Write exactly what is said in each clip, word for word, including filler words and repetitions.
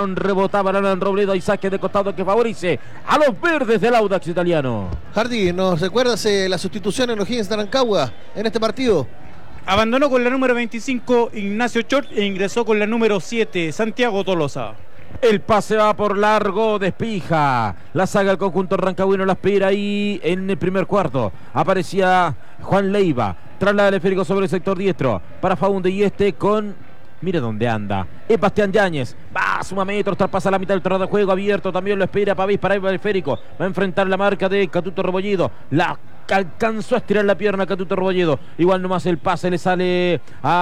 balón rebotaba Alan Robledo y saque de costado que favorece a los verdes del Audax Italiano. Hardy, ¿nos recuerdas eh, la sustitución en O'Higgins de Rancagua en este partido? Abandonó con la número veinticinco Ignacio Chort e ingresó con la número siete Santiago Tolosa. El pase va por largo, despija. La saga el conjunto rancagüino, la espera ahí en el primer cuarto. Aparecía Juan Leiva. Traslada el esférico sobre el sector diestro para Faunde y este con... Mire dónde anda. Es Bastián Yáñez. Va, suma metros, traspasa la mitad del terreno de juego abierto. También lo espera Pavís para el esférico. Va a enfrentar la marca de Catuto Rebolledo. La alcanzó a estirar la pierna Catuto Rebolledo. Igual nomás el pase le sale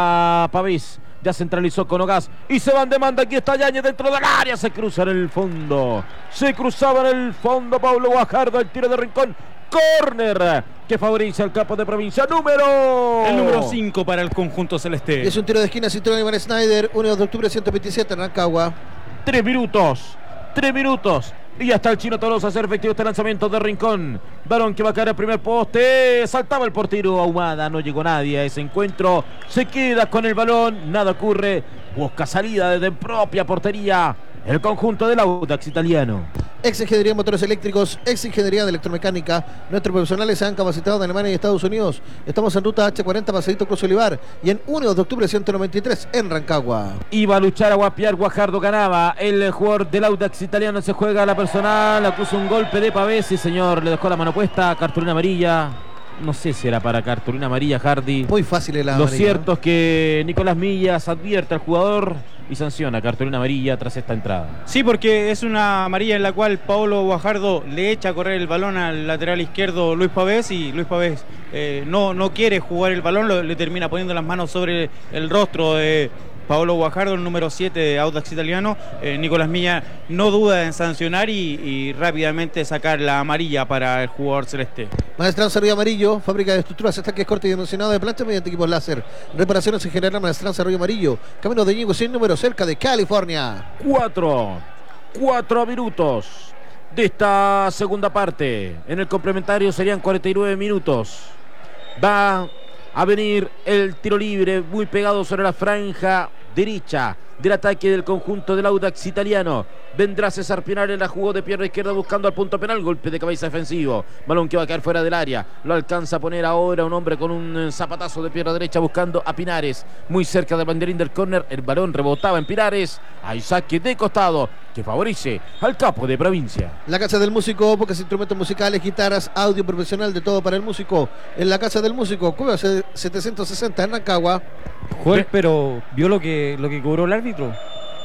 a Pavís. Ya centralizó con Ogaz y se van de manda. Aquí está Yáñez dentro del área. Se cruza en el fondo. Se cruzaba en el fondo Pablo Guajardo. El tiro de rincón. Córner que favorece al capo de provincia. Número. El número cinco para el conjunto celeste. Es un tiro de esquina. Cinturón Iván Snyder. uno de octubre ciento veintisiete en Rancagua. Tres minutos. Tres minutos. Y ya está el chino Tolosa a hacer efectivo este lanzamiento de rincón. Varón que va a caer al primer poste. Saltaba el portero Ahumada. No llegó nadie a ese encuentro. Se queda con el balón. Nada ocurre. Busca salida desde propia portería el conjunto del Audax Italiano. Ex Ingeniería de Motores Eléctricos, ex Ingeniería de Electromecánica. Nuestros profesionales se han capacitado en Alemania y Estados Unidos. Estamos en ruta H cuarenta, Pasadito Cruz Olivar. Y en uno de octubre ciento noventa y tres en Rancagua. Iba a luchar a guapiar, Guajardo ganaba. El jugador del Audax Italiano se juega a la personal. Acusa un golpe de Pavés. Sí, señor, le dejó la mano puesta. Cartulina amarilla. No sé si era para cartulina amarilla, Hardy. Muy fácil el Lo amarilla. cierto es que Nicolás Millas advierte al jugador y sanciona cartulina amarilla tras esta entrada. Sí, porque es una amarilla en la cual Paolo Guajardo le echa a correr el balón al lateral izquierdo Luis Pavés y Luis Pavés eh, no, no quiere jugar el balón, lo, le termina poniendo las manos sobre el rostro de Paolo Guajardo, el número siete de Audax Italiano. eh, Nicolás Milla no duda en sancionar y, y rápidamente sacar la amarilla para el jugador celeste. Maestranza Río Amarillo, fábrica de estructuras, estanques cortes y dimensionados de plancha mediante equipos láser. Reparaciones en general, Maestranza Río Amarillo, camino de Ñigo sin número, cerca de California. Cuatro, cuatro minutos de esta segunda parte. En el complementario serían cuarenta y nueve minutos. Va a venir el tiro libre muy pegado sobre la franja derecha del ataque del conjunto del Audax Italiano. Vendrá César Pinares, la jugó de pierna izquierda buscando al punto penal, golpe de cabeza defensivo, balón que va a caer fuera del área, lo alcanza a poner ahora un hombre con un zapatazo de pierna derecha buscando a Pinares, muy cerca del banderín del córner, el balón rebotaba en Pinares, hay saque de costado que favorece al capo de provincia. La Casa del Músico, pocos instrumentos musicales, guitarras, audio profesional, de todo para el músico. En la Casa del Músico, Cueva setecientos sesenta en Rancagua. Juez, pero vio lo que, lo que cobró el árbitro.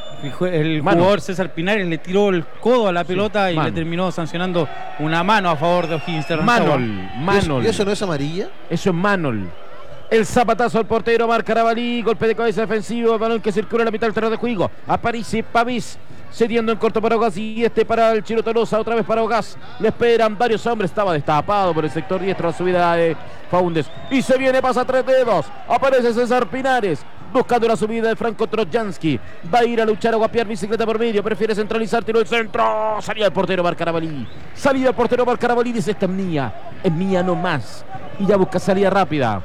El Mano. jugador César Pinares le tiró el codo a la pelota Sí, y mano. le terminó sancionando una mano a favor de O'Higgins de Rancagua. Manol, Manol. ¿Y eso no es amarilla? Eso es Manol. El zapatazo al portero, marca Arabalí, golpe de cabeza defensivo, el balón que circula en la mitad del terreno de juego. Aparece Pavís, cediendo en corto para Ogaz y este para el Chino Tolosa, otra vez para Ogaz. Le esperan varios hombres, estaba destapado por el sector diestro, la subida de Faúndez. Y se viene, pasa tres dedos, aparece César Pinares, buscando la subida de Franco Trojansky. Va a ir a luchar a guapiar, bicicleta por medio, prefiere centralizar, tiro del centro. Salía el portero, marca Arabalí. Salida el portero, marca Arabalí, dice esta es mía, es mía no más. Y ya busca salida rápida.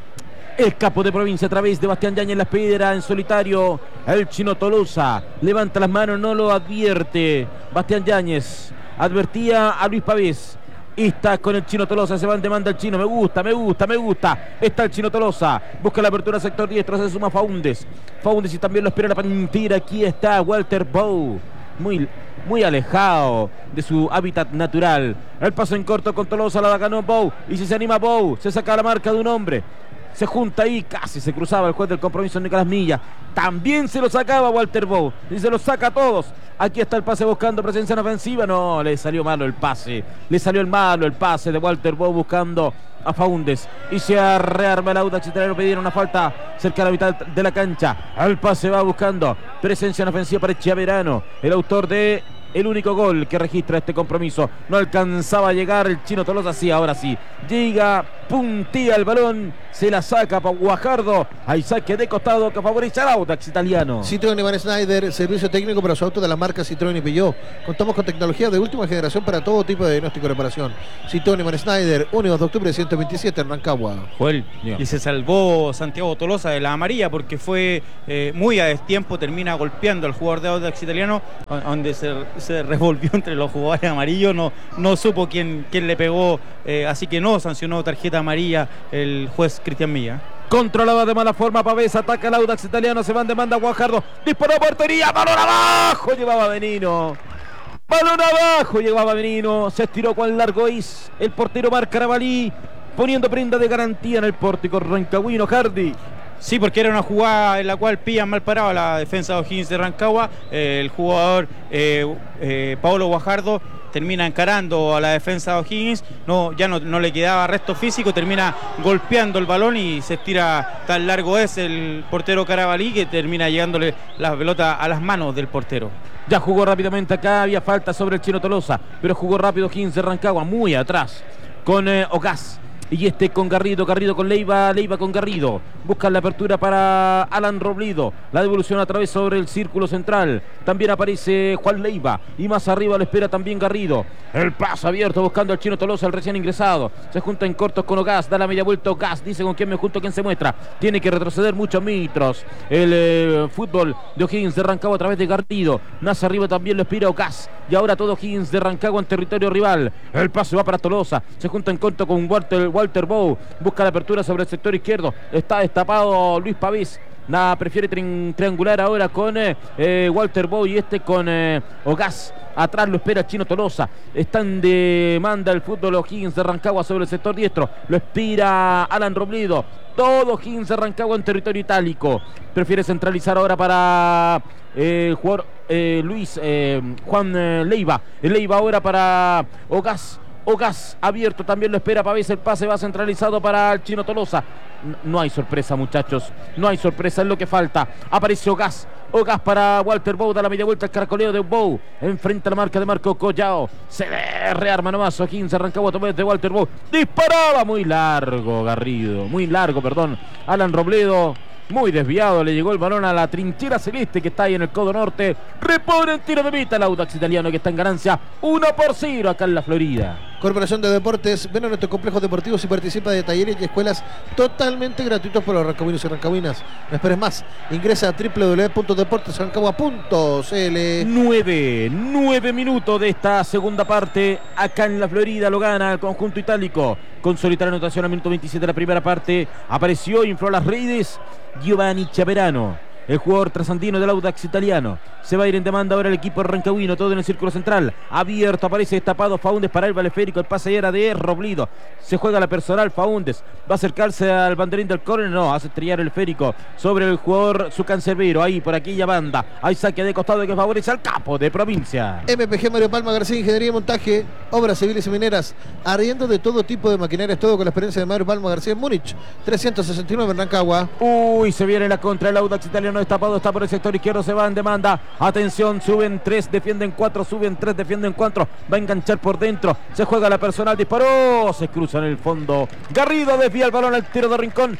El capo de provincia a través de Bastián Yáñez, la piedra en solitario. El Chino Tolosa levanta las manos, no lo advierte. Bastián Yáñez advertía a Luis Pavés. Está con el Chino Tolosa, se va en demanda el Chino. Me gusta, me gusta, me gusta. Está el Chino Tolosa, busca la apertura sector diestro, se suma Faúndez. Faúndez y también lo espera la Pantera. Aquí está Walter Bow. Muy, muy alejado de su hábitat natural. El paso en corto con Tolosa, la ganó Bow. Y si se anima Bow, se saca la marca de un hombre. Se junta ahí, casi se cruzaba el juez del compromiso Nicolás Milla. También se lo sacaba Walter Bow. Y se lo saca a todos. Aquí está el pase buscando presencia en ofensiva. No, le salió malo el pase. Le salió el malo el pase de Walter Bow buscando a Faúndez. Y se rearma el Audax Italiano. Pidieron una falta cerca de la mitad de la cancha. El pase va buscando presencia en ofensiva para Chiaverano, el autor de el único gol que registra este compromiso. No alcanzaba a llegar el Chino Tolosa. Sí, ahora sí. Llega puntía el balón, se la saca para Guajardo. Hay saque de costado que favorece al Audax italiano. Citroën Iván Schneider, servicio técnico para su auto de la marca Citroën y Peugeot. Contamos con tecnología de última generación para todo tipo de diagnóstico y reparación. Citroën Iván Schneider, uno de octubre ciento veintisiete en Rancagua. Joel, y se salvó Santiago Tolosa de la amarilla porque fue eh, muy a destiempo, termina golpeando al jugador de Audax italiano, donde se, se revolvió entre los jugadores amarillos, no, no supo quién, quién le pegó, eh, así que no sancionó tarjeta amarilla el juez Cristian Milla. Controlaba de mala forma Pavés, ataca el Audax italiano, se van de manda Guajardo, disparó a portería, balón abajo, llevaba Benino. Balón abajo, llevaba Benino, se estiró con largo is, el portero Marc Carabalí, poniendo prenda de garantía en el pórtico rancagüino. Hardy. Sí, porque era una jugada en la cual pillan mal parado la defensa de O'Higgins de Rancagua. Eh, el jugador eh, eh, Paolo Guajardo termina encarando a la defensa de O'Higgins, no, ya no, no le quedaba resto físico, termina golpeando el balón y se estira tan largo es el portero Carabalí que termina llegándole la pelota a las manos del portero. Ya jugó rápidamente acá, había falta sobre el chino Tolosa, pero jugó rápido O'Higgins de Rancagua, muy atrás, con eh, Ocas. Y este con Garrido, Garrido con Leiva, Leiva con Garrido. Buscan la apertura para Alan Robledo. La devolución a través sobre el círculo central. También aparece Juan Leiva. Y más arriba lo espera también Garrido. El paso abierto buscando al chino Tolosa, el recién ingresado. Se junta en cortos con Ogas. Da la media vuelta Ogas. Dice con quién me junto, quién se muestra. Tiene que retroceder muchos metros. El eh, fútbol de O'Higgins de Rancagua a través de Garrido. Más arriba también lo espera Ogas. Y ahora todo O'Higgins de Rancagua en territorio rival. El paso va para Tolosa. Se junta en corto con Walter. Walter Bow busca la apertura sobre el sector izquierdo. Está destapado Luis Pavés. Nada, prefiere tri triangular ahora con eh, Walter Bow y este con eh, Ogas. Atrás lo espera Chino Tolosa. Están de manda el fútbol O'Higgins de Rancagua sobre el sector diestro. Lo espera Alan Robledo. Todo O'Higgins de Rancagua en territorio itálico. Prefiere centralizar ahora para eh, el jugador eh, Luis eh, Juan eh, Leiva. El Leiva ahora para Ogas. Ogas abierto, también lo espera Pavés, el pase va centralizado para el chino Tolosa. No hay sorpresa, muchachos, no hay sorpresa, es lo que falta. Aparece Ogas, Ogas para Walter Bow, da la media vuelta al caracoleo de Bow, enfrenta la marca de Marco Collao, se ve, rearma nomás O'Higgins Rancagua a través de Walter Bow, disparaba muy largo Garrido, muy largo, perdón, Alan Robledo. Muy desviado, le llegó el balón a la trinchera celeste que está ahí en el codo norte. Repone el tiro de meta el Audax italiano que está en ganancia uno por cero acá en la Florida. Corporación de Deportes, ven a nuestros complejos deportivos y participa de talleres y escuelas totalmente gratuitos para los rancagüinos y rancagüinas. No esperes más, ingresa a w w w punto deportes rancagua punto c l. Nueve, nueve minutos de esta segunda parte acá en la Florida, lo gana el conjunto itálico. Con solitaria anotación al minuto veintisiete de la primera parte, apareció, infló las redes Giovanni Chaperano, el jugador trasandino del Audax italiano. Se va a ir en demanda ahora el equipo rancagüino, todo en el círculo central. Abierto, aparece destapado Faúndez para el baleférico. El pase era de Robledo. Se juega la personal Faúndez. Va a acercarse al banderín del córner. No, hace estrellar el esférico sobre el jugador su cancerbero. Ahí por aquella banda. Hay saque de costado que favorece al capo de provincia. M P G Mario Palma García, Ingeniería y Montaje, Obras Civiles y Mineras. Arriendo de todo tipo de maquinarias, todo con la experiencia de Mario Palma García en Múnich. trescientos sesenta y nueve en Rancagua. Uy, se viene la contra. El Audax italiano destapado. Está por el sector izquierdo. Se va en demanda. Atención, suben tres, defienden cuatro, suben tres, defienden cuatro. Va a enganchar por dentro. Se juega la personal, disparó. Se cruza en el fondo. Garrido desvía el balón al tiro de rincón.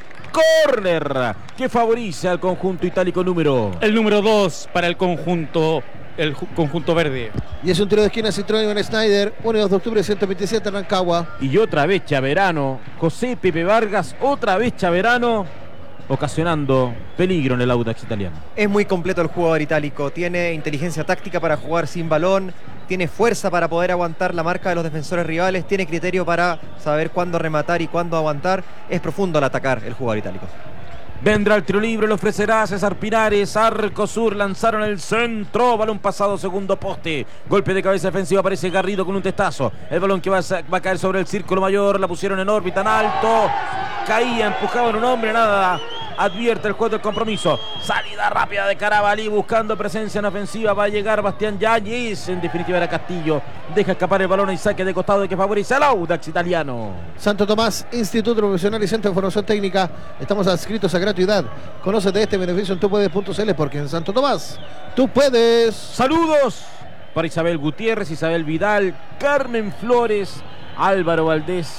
Córner que favorece al conjunto itálico número. El número dos para el conjunto, el conjunto verde. Y es un tiro de esquina Citroën Iván Schneider, uno y dos de octubre, ciento veintisiete en Rancagua. Y otra vez Chaverano. José Pepe Vargas, otra vez Chaverano, ocasionando peligro en el Audax italiano. Es muy completo el jugador itálico, tiene inteligencia táctica para jugar sin balón, tiene fuerza para poder aguantar la marca de los defensores rivales, tiene criterio para saber cuándo rematar y cuándo aguantar. Es profundo al atacar el jugador itálico. Vendrá el tiro libre, lo ofrecerá César Pinares, arco sur, lanzaron el centro, balón pasado, segundo poste, golpe de cabeza defensiva, aparece Garrido con un testazo, el balón que va a, va a caer sobre el círculo mayor, la pusieron en órbita, en alto, caía, empujaba en un hombre, nada, advierte el juez del compromiso, salida rápida de Carabalí buscando presencia en ofensiva, va a llegar Bastián Yáñez, en definitiva era Castillo, deja escapar el balón y saque de costado que favorece al Audax italiano. Santo Tomás, Instituto Profesional y Centro de Formación Técnica, estamos adscritos a gratuidad. Conócete este beneficio en tu puedes punto c l porque en Santo Tomás tú puedes. Saludos para Isabel Gutiérrez, Isabel Vidal, Carmen Flores, Álvaro Valdés,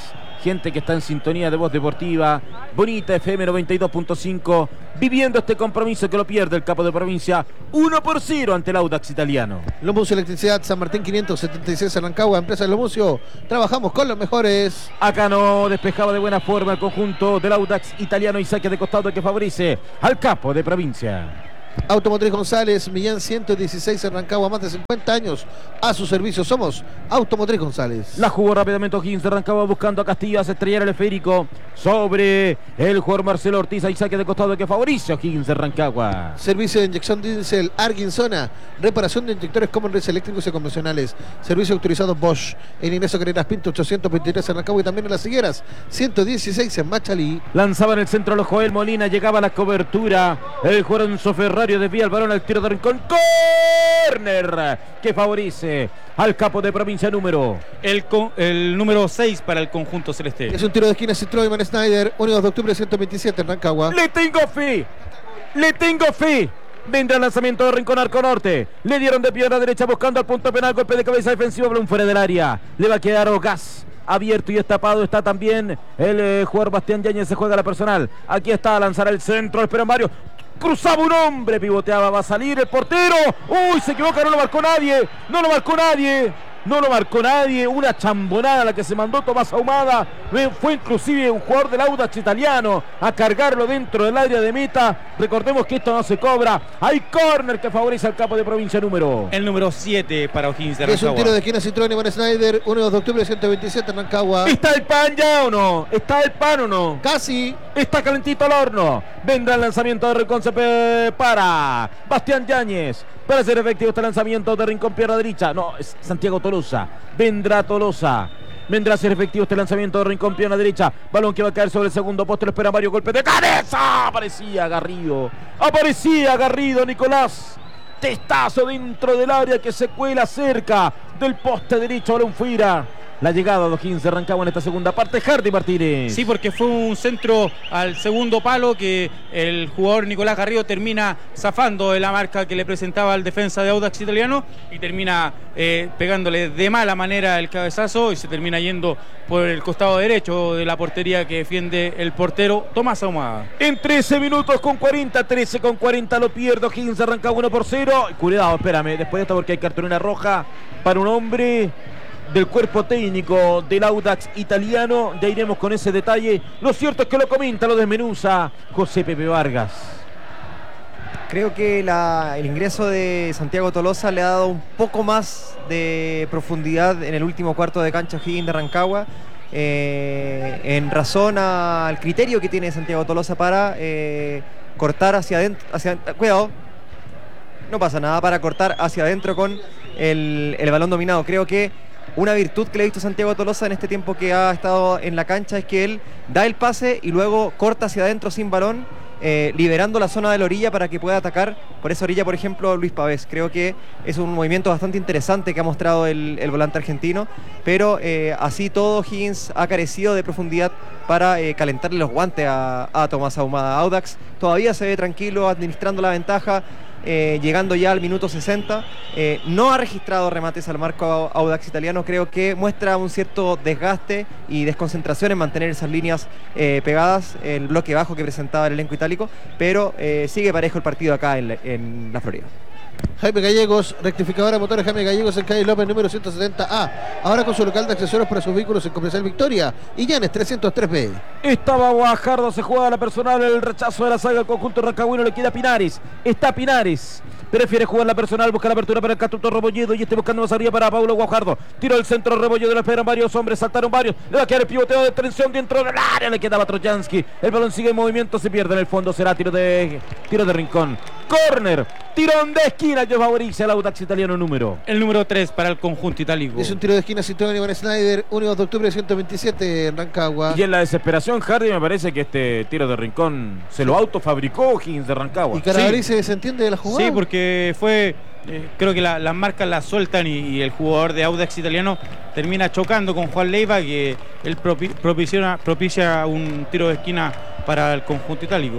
gente que está en sintonía de Voz Deportiva, Bonita F M noventa y dos punto cinco, viviendo este compromiso que lo pierde el capo de provincia uno por cero ante el Audax Italiano. Lomucio Electricidad San Martín quinientos setenta y seis en Rancagua, empresa de Lomucio. Trabajamos con los mejores. Acá no despejaba de buena forma el conjunto del Audax Italiano y saque de costado que favorece al capo de provincia. Automotriz González, Millán ciento dieciséis en Rancagua, más de cincuenta años a su servicio. Somos Automotriz González. La jugó rápidamente O'Higgins de Rancagua buscando a Castillo, hace estrellar el esférico sobre el jugador Marcelo Ortiz. Ahí saque de costado que favorece a O'Higgins de Rancagua. Servicio de inyección diésel Arguinzona, reparación de inyectores comunes eléctricos y convencionales. Servicio autorizado Bosch. En Ingreso Carreras Pinto ochocientos veintitrés en Rancagua y también en Las Higueras ciento dieciséis en Machalí. Lanzaba en el centro los Joel Molina, llegaba a la cobertura. El jugador Enzo Ferrario desvía el balón al tiro de rincón. Córner que favorece al capo de provincia número. El, el número seis para el conjunto celeste. Es un tiro de esquina Citroën Man Snyder, uno de octubre ciento veintisiete en Rancagua. Le tengo fe, le tengo fe. Vendrá el lanzamiento de Rincón Arco Norte. Le dieron de pierna derecha buscando al punto penal. Golpe de cabeza defensivo, balón fuera del área. Le va a quedar Ogaz. Abierto y destapado está también el eh, jugador Bastián Yáñez. Se juega la personal. Aquí está a lanzar el centro. Espera Mario. Cruzaba un hombre, pivoteaba, va a salir el portero. Uy, se equivoca, no lo marcó nadie. No lo marcó nadie. No lo marcó nadie. Una chambonada la que se mandó Tomás Ahumada. Fue inclusive un jugador del Audax Italiano a cargarlo dentro del área de meta. Recordemos que esto no se cobra. Hay córner que favorece al capo de provincia número. El número siete para O'Higgins de Es Rancagua. un tiro de esquina Citroën Man Snyder, uno de octubre ciento veintisiete en Rancagua. ¿Está el pan ya o no? ¿Está el pan o no? Casi. Está calentito al horno. Vendrá el lanzamiento de Rincón. Se para Bastián Yáñez. Para hacer efectivo este lanzamiento de Rincón, pierna derecha. No, es Santiago Tolosa. Vendrá Tolosa. Vendrá a ser efectivo este lanzamiento de Rincón, pierna derecha. Balón que va a caer sobre el segundo poste. Lo espera Mario. Golpe de cabeza. Aparecía Garrido. Aparecía Garrido, Nicolás. Testazo dentro del área que se cuela cerca del poste derecho. Balón fuera. La llegada de O'Higgins de Rancagua en esta segunda parte. Hardy Martínez. Sí, porque fue un centro al segundo palo que el jugador Nicolás Garrido termina zafando de la marca que le presentaba al defensa de Audax Italiano y termina eh, pegándole de mala manera el cabezazo y se termina yendo por el costado derecho de la portería que defiende el portero Tomás Ahumada. En trece minutos con cuarenta, trece con cuarenta lo pierde O'Higgins de Rancagua uno por cero. Cuidado, espérame, después de esto porque hay cartulina roja para un hombre del cuerpo técnico del Audax Italiano. Ya iremos con ese detalle. Lo cierto es que lo comenta, lo desmenuza José Pepe Vargas. Creo que la, el ingreso de Santiago Tolosa le ha dado un poco más de profundidad en el último cuarto de cancha O'Higgins de Rancagua, eh, en razón al criterio que tiene Santiago Tolosa para eh, cortar hacia adentro, hacia, cuidado, no pasa nada, para cortar hacia adentro con el, el balón dominado. Creo que una virtud que le he visto a Santiago Tolosa en este tiempo que ha estado en la cancha es que él da el pase y luego corta hacia adentro sin balón, eh, liberando la zona de la orilla para que pueda atacar por esa orilla, por ejemplo, Luis Pavés. Creo que es un movimiento bastante interesante que ha mostrado el, el volante argentino, pero eh, así todo Higgins ha carecido de profundidad para eh, calentarle los guantes a, a Tomás Ahumada. Audax todavía se ve tranquilo administrando la ventaja. Eh, llegando ya al minuto sesenta, eh, no ha registrado remates al marco Audax Italiano. Creo que muestra un cierto desgaste y desconcentración en mantener esas líneas eh, pegadas, el bloque bajo que presentaba el elenco itálico, pero eh, sigue parejo el partido acá en, en la Florida. Jaime Gallegos, rectificadora motores Jaime Gallegos en calle López número ciento setenta A. Ahora con su local de accesorios para sus vehículos en Comercial Victoria y Llanes trescientos tres B. Estaba Guajardo, se juega la personal, el rechazo de la saga al conjunto rancagüino, le queda Pinares. Está Pinares. Prefiere jugar la personal, busca la apertura para el Catuto Rebolledo y este buscando más arriba para Paulo Guajardo. Tiro el centro, Rebolledo, lo esperan varios hombres, saltaron varios. Le va a quedar el pivoteo de tensión dentro del área, le quedaba Trojansky. El balón sigue en movimiento, se pierde en el fondo, será tiro de tiro de rincón. Córner, tirón de esquina, yo favorece al Audax Italiano número. El número tres para el conjunto itálico. Es un tiro de esquina Citroën Man Snyder, uno de octubre ciento veintisiete en Rancagua. Y en la desesperación, Hardy, me parece que este tiro de rincón se lo autofabricó O'Higgins de Rancagua. Y Carabalí Sí. se desentiende de la jugada. Sí, porque fue, eh, creo que la- las marcas las sueltan y, y el jugador de Audax Italiano termina chocando con Juan Leiva, que él propi- propicia, propicia un tiro de esquina para el conjunto itálico.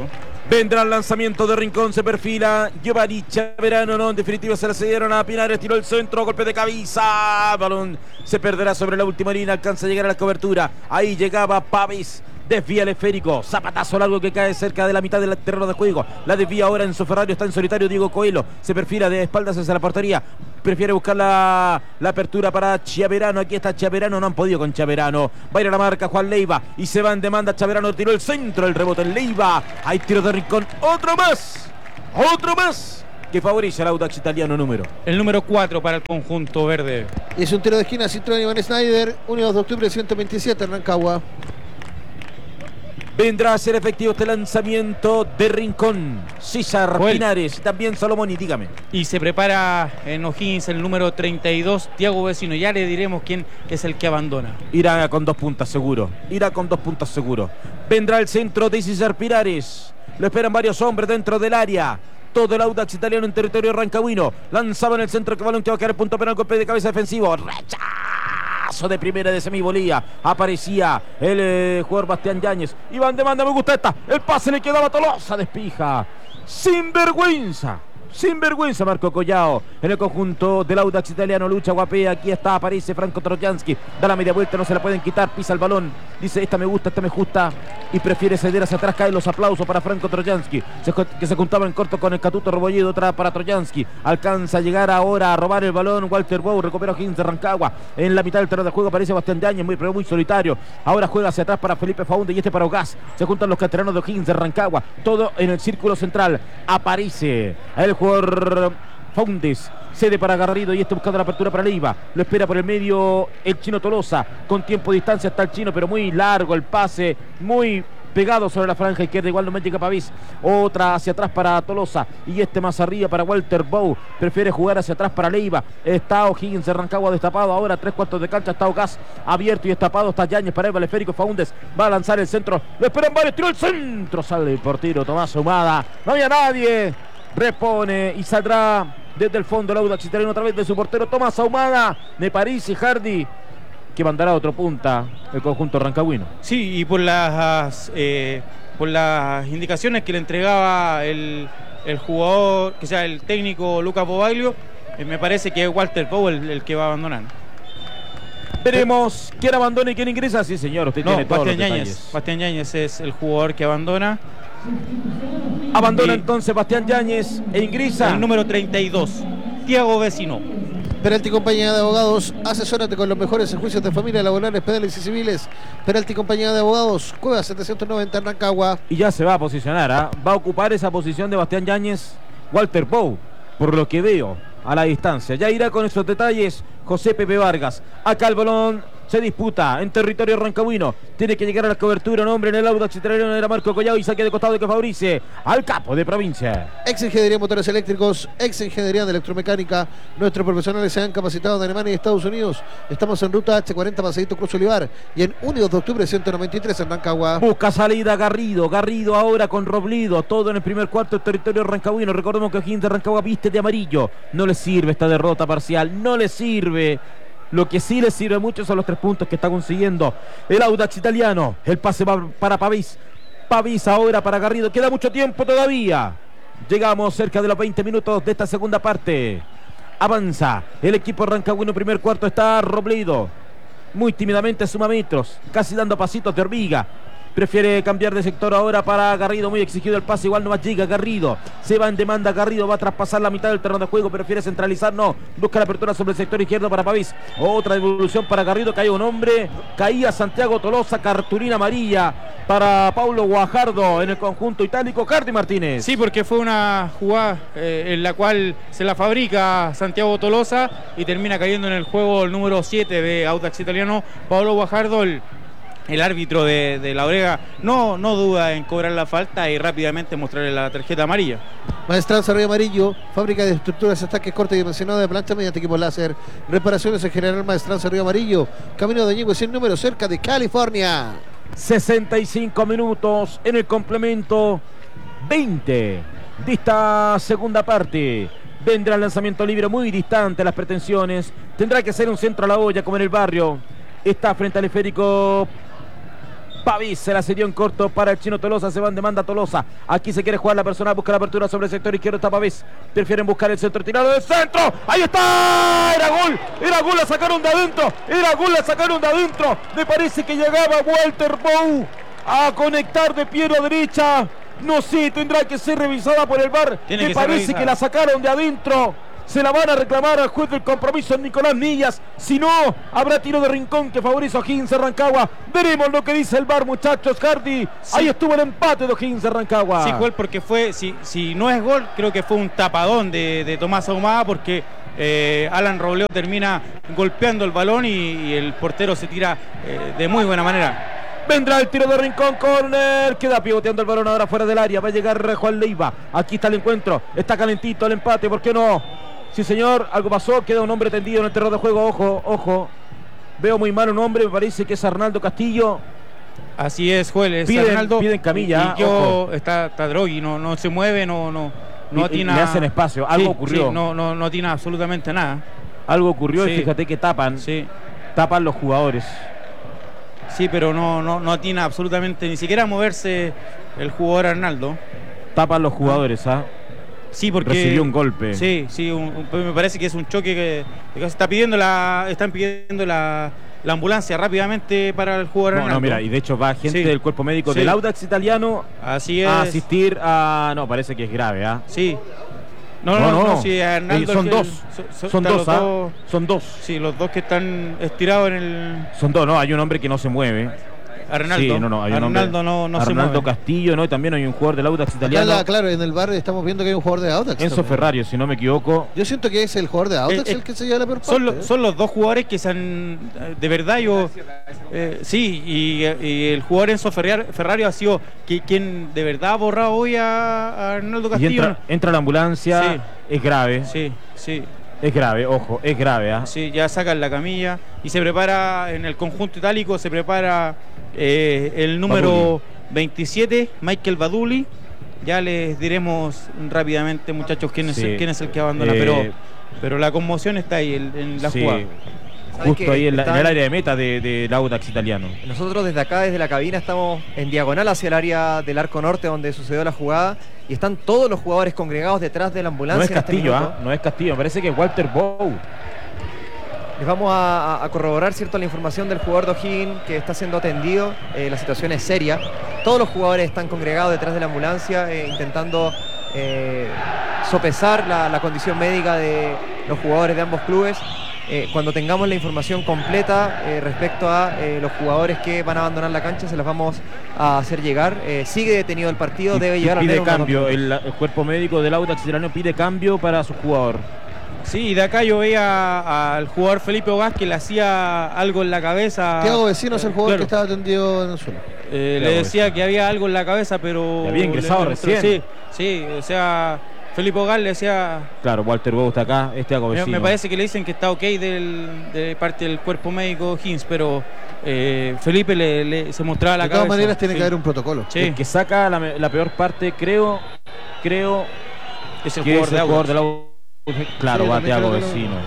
Vendrá el lanzamiento de Rincón, se perfila Giovanni Chaverano, no, en definitiva se la cedieron a Pinares, tiró el centro, golpe de cabeza, balón se perderá sobre la última línea, alcanza a llegar a la cobertura, ahí llegaba Pavés, desvía el esférico, zapatazo largo que cae cerca de la mitad del terreno de juego, la desvía ahora en su Ferrari, está en solitario Diego Coelho, se perfila de espaldas hacia la portería, prefiere buscar la, la apertura para Chaverano, aquí está Chaverano, no han podido con Chaverano, va a ir a la marca Juan Leiva y se va en demanda Chaverano, tiró el centro, el rebote en Leiva, hay tiro de Rincón, otro más, otro más que favorece al Audax Italiano número. El número cuatro para el conjunto verde. Es un tiro de esquina, Citroën Iván Snyder, uno y dos de octubre, ciento veintisiete en Rancagua. Vendrá a ser efectivo este lanzamiento de Rincón, César Joel. Pinares, también Salomón, y dígame. Y se prepara en O'Higgins el número treinta y dos, Tiago Vecino. Ya le diremos quién es el que abandona. Irá con dos puntas seguro, irá con dos puntas seguro. Vendrá el centro de César Pinares, lo esperan varios hombres dentro del área. Todo el Audax Italiano en territorio rancagüino. Lanzaba en el centro que balón que va a caer punto penal, golpe de cabeza defensivo. Rechazo de primera de Semibolía. Aparecía el eh, jugador Bastián Yáñez. Iván demanda, me gusta esta. El pase le quedaba a Tolosa, despija. Sin vergüenza. Sin vergüenza Marco Collao en el conjunto del Audax Italiano, lucha, guapea, aquí está, aparece Franco Trojansky, da la media vuelta, no se la pueden quitar, pisa el balón, dice esta me gusta, esta me gusta y prefiere ceder hacia atrás, caen los aplausos para Franco Trojansky, que se juntaba en corto con el Catuto Rebolledo, otra para Trojansky, alcanza a llegar ahora a robar el balón, Walter Bow, recupera O'Higgins de Rancagua, en la mitad del terreno de juego aparece Bastián Yáñez, muy, pero muy solitario, ahora juega hacia atrás para Felipe Faunde y este para Ogás, se juntan los canteranos de O'Higgins de Rancagua, todo en el círculo central, aparece el jugador Faundes, cede para Garrido y este buscando la apertura para Leiva, lo espera por el medio el chino Tolosa, con tiempo de distancia está el chino, pero muy largo el pase, muy pegado sobre la franja izquierda, igual no me llega Pavís, otra hacia atrás para Tolosa y este más arriba para Walter Bow, prefiere jugar hacia atrás para Leiva, está O'Higgins de Rancagua destapado, ahora tres cuartos de cancha, está Ogás abierto y destapado, está Yáñez para el esférico, Faundes va a lanzar el centro, lo esperan varios, tiró el centro, sale el portero Tomás Ahumada, no había nadie, repone y saldrá desde el fondo el Audax Italiano otra vez de su portero Tomás Ahumada, me parece Hardy que mandará otro punta el conjunto rancagüino. Sí, y por las eh, por las indicaciones que le entregaba el, el jugador, que sea el técnico Lucas Bobaglio, eh, me parece que es Walter Bow el, el que va a abandonar. Veremos quién abandona y quién ingresa. Sí, señor, usted No, tiene todos Bastián los Yáñez. detalles. Bastián Yáñez es el jugador que abandona. Abandona Y- entonces Bastián Yáñez e ingresa. El número treinta y dos, Tiago Vecino. Peralti Compañía de Abogados, asesórate con los mejores en juicios de familia, laborales, penales y civiles. Peralti Compañía de Abogados, Cueva setecientos noventa en Rancagua. Y ya se va a posicionar, ¿ah? Va a ocupar esa posición de Bastián Yáñez Walter Bow, por lo que veo a la distancia. Ya irá con estos detalles José Pepe Vargas. Acá el balón se disputa en territorio rancagüino. Tiene que llegar a la cobertura un hombre en el Audax Italiano, era Marco Collao y saque de costado que favorece al capo de provincia. Ex Ingeniería de Motores Eléctricos, Ex Ingeniería de Electromecánica. Nuestros profesionales se han capacitado en Alemania y Estados Unidos. Estamos en ruta H cuarenta Paseíto Cruz Olivar y en uno y dos de octubre ciento noventa y tres en Rancagua. Busca salida Garrido, Garrido ahora con Robledo, todo en el primer cuarto del territorio rancagüino. Recordemos que O'Higgins de Rancagua viste de amarillo. No le sirve esta derrota parcial, no le sirve. Lo que sí le sirve mucho son los tres puntos que está consiguiendo el Audax Italiano. El pase va para Pavís. Pavís ahora para Garrido. Queda mucho tiempo todavía. Llegamos cerca de los veinte minutos de esta segunda parte. Avanza el equipo rancagüino. Primer cuarto está Robledo. Muy tímidamente suma metros, casi dando pasitos de hormiga. Prefiere cambiar de sector ahora para Garrido, muy exigido el pase, igual no más llega Garrido, se va en demanda Garrido, va a traspasar la mitad del terreno de juego, prefiere centralizar, no, busca la apertura sobre el sector izquierdo para Pavís, otra devolución para Garrido, caía un hombre, caía Santiago Tolosa, cartulina amarilla para Paulo Guajardo en el conjunto itálico. Cardi Martínez. Sí, porque fue una jugada eh, en la cual se la fabrica Santiago Tolosa y termina cayendo en el juego el número siete de Audax Italiano, Paulo Guajardo. El, el árbitro de, de La Brega no, no duda en cobrar la falta y rápidamente mostrarle la tarjeta amarilla. Maestranza Río Amarillo, fábrica de estructuras, ataques, corte y dimensionado de plancha mediante equipo láser. Reparaciones en general, Maestranza Río Amarillo, camino de Ñigüe, sin número, cerca de California. sesenta y cinco minutos en el complemento veinte de esta segunda parte. Vendrá el lanzamiento libre muy distante a las pretensiones. Tendrá que ser un centro a la olla como en el barrio. Está frente al esférico Pavís se la cedió en corto para el chino Tolosa, se van demanda Tolosa. Aquí se quiere jugar la persona, busca la apertura sobre el sector izquierdo, está Pavís. Prefieren buscar el centro, tirado del centro. Ahí está, era gol, era gol, la sacaron de adentro, era gol, la sacaron de adentro. Me parece que llegaba Walter Bou a conectar de pie a la derecha. No sé, tendrá que ser revisada por el V A R. Tiene Me que ser parece revisada. que la sacaron de adentro. Se la van a reclamar al juez del compromiso, Nicolás Millas. Si no, habrá tiro de rincón que favorece a O'Higgins de Rancagua. Veremos lo que dice el V A R, muchachos. Hardy, Sí. ahí estuvo el empate de O'Higgins de Rancagua. Sí, gol porque fue, si, si no es gol, creo que fue un tapadón de, de Tomás Ahumada porque eh, Alan Robleo termina golpeando el balón y, y el portero se tira eh, de muy buena manera. Vendrá el tiro de rincón, córner. Queda pivoteando el balón ahora fuera del área. Va a llegar Juan Leiva. Aquí está el encuentro. Está calentito el empate. ¿Por qué no? Sí, señor. Algo pasó. Queda un hombre tendido en el terreno de juego. Ojo, ojo. Veo muy mal un hombre. Me parece que es Arnaldo Castillo. Así es, Joel. Es Piden- Arnaldo. piden camilla, Y, y yo, ojo. está, está drogui, no, no se mueve, no, no, no Y- y atina. le hacen espacio. Algo Sí, ocurrió. sí, no, no, no atina absolutamente nada. Algo ocurrió Sí. y fíjate que tapan. Sí. Tapan los jugadores. Sí, pero no, no, no atina absolutamente, ni siquiera a moverse el jugador Arnaldo. Tapan los jugadores, ¿ah? Sí, porque Recibió un golpe. Sí, sí, un- un- me parece que es un choque que, que se está pidiendo la, están pidiendo la, la ambulancia rápidamente para el jugador No, Arnaldo. no, mira, y de hecho va gente Sí. del cuerpo médico Sí. del Audax italiano Así es. a asistir a... No, parece que es grave, ¿ah? Sí. No, no, no, no, sí, Arnaldo Eh, son es que- dos. so- so- Son están dos, los ¿ah? dos- Son dos. Sí, los dos que están estirados en el Son dos, ¿no? Hay un hombre que no se mueve. Arnaldo. Sí, no, no, hay un hombre- Arnaldo no, no se Arnaldo mueve. Castillo, ¿no? Y también hay un jugador del Audax Acá italiano. la- claro, en el bar estamos viendo que hay un jugador de Audax. Enzo también. Ferrario, si no me equivoco. Yo siento que es el jugador de Audax Eh, eh, el que se lleva la peor Son, parte, lo- ¿eh? son los dos jugadores que se han. De verdad, yo. eh, sí, y, y el jugador Enzo Ferrar- Ferrario ha sido que, quien de verdad ha borrado hoy a, a Arnaldo Y Castillo. entra, entra la ambulancia. Sí. Es grave. Sí, sí, Es grave, ojo, es grave, ¿ah? sí, ya sacan la camilla y se prepara en el conjunto itálico, se prepara eh, el número veintisiete, Michael Baduli. Ya les diremos rápidamente, muchachos, quién es, Sí. el, quién es el que abandona, Eh, pero, pero la conmoción está ahí en, en la Sí, jugada. ¿Sabes justo qué? ahí en, la- en Están- el área de meta del de, del Audax italiano. Nosotros desde acá, desde la cabina, estamos en diagonal hacia el área del arco norte donde sucedió la jugada y están todos los jugadores congregados detrás de la ambulancia. No es en este Castillo, minuto. ¿ah? No es Castillo, me parece que es Walter Bow. Les vamos a, a- a corroborar, cierto, la información del jugador de O'Higgins que está siendo atendido. Eh, la situación es seria. Todos los jugadores están congregados detrás de la ambulancia eh, intentando eh, sopesar la, la condición médica de los jugadores de ambos clubes. Eh, cuando tengamos la información completa eh, respecto a eh, los jugadores que van a abandonar la cancha, se las vamos a hacer llegar. Eh, sigue detenido el partido, Y- debe y llegar al pide menos unos cambio, dos el, minutos. el cuerpo médico del Audax italiano pide cambio para su jugador. Sí, y de acá yo veía al jugador Felipe Ogás que le hacía algo en la cabeza. Tiago Vecino es el jugador Claro. que estaba atendido en el suelo. Eh, le Tiago decía que había algo en la cabeza, pero. Que había ingresado le- recién. Sí, sí, o sea, Felipe Ogás le decía. Claro, Walter Bow está acá, este Thiago Me, Vecino. me parece que le dicen que está ok del- de parte del cuerpo médico Higgins, pero eh, Felipe le, le- se mostraba la De todas cabeza. maneras tiene Sí. que haber un protocolo. Sí, El que saca la, me- la peor parte, creo, creo es el que jugador es de el jugador Audax. del Audax. Claro, Sí, va también Thiago creo que lo- Vecino.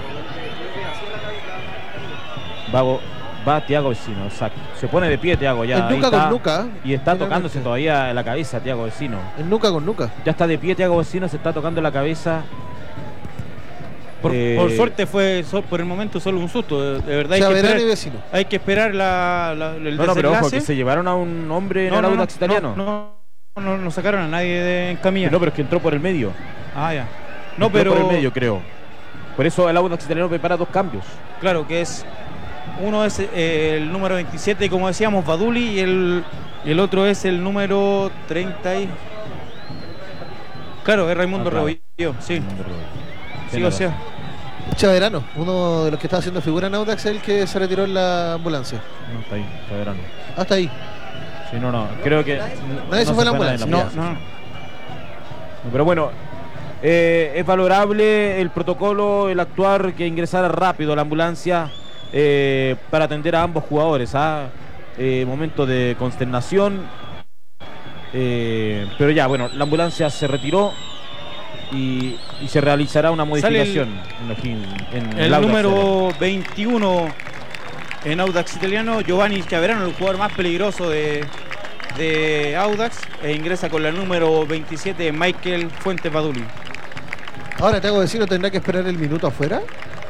Va, go- va Thiago Vecino, exacto. Se pone de pie Thiago ya. En ahí nuca está, con nuca. Y está finalmente. tocándose todavía la cabeza Thiago Vecino. En nuca con nuca. Ya está de pie Thiago Vecino, se está tocando la cabeza. Por, Eh, por suerte fue so- por el momento solo un susto. De, de verdad hay que, Chaverano y esperar, Vecino. hay que esperar la, la- el No, no, pero ojo, desenlace. que se llevaron a un hombre en No, el no, no, Audax italiano. no, no, no, no sacaron a nadie de, en camilla. No, pero es que entró por el medio. Ah, ya. No, Entró pero por el medio, creo. Por eso el Audax italiano prepara dos cambios. claro que es uno es eh, el número veintisiete, como decíamos, Baduli, y el, y el otro es el número treinta y... Claro, es Raimundo Ah, claro. Rebollo, sí. Sí, Tiene o sea, Chaverano, uno de los que estaba haciendo figura en Audax, el que se retiró en la ambulancia. No, está ahí, está verano. Hasta ahí. Sí, no, no, creo que... Nadie se fue a la nadie ambulancia. no, ambulancia. no. Pero bueno, eh, es valorable el protocolo, el actuar, que ingresara rápido a la ambulancia eh, para atender a ambos jugadores. ¿ah? Eh, momento de consternación. Eh, pero ya, bueno, la ambulancia se retiró y, y se realizará una Sale el- modificación en, los Higgins- en El Audax italiano. número veintiuno, en Audax Italiano. Giovanni Schiaverano, el jugador más peligroso de, de Audax, e ingresa con la número veintisiete, Michael Fuentes Baduli. Ahora te hago decir, ¿no tendrá que esperar el minuto afuera?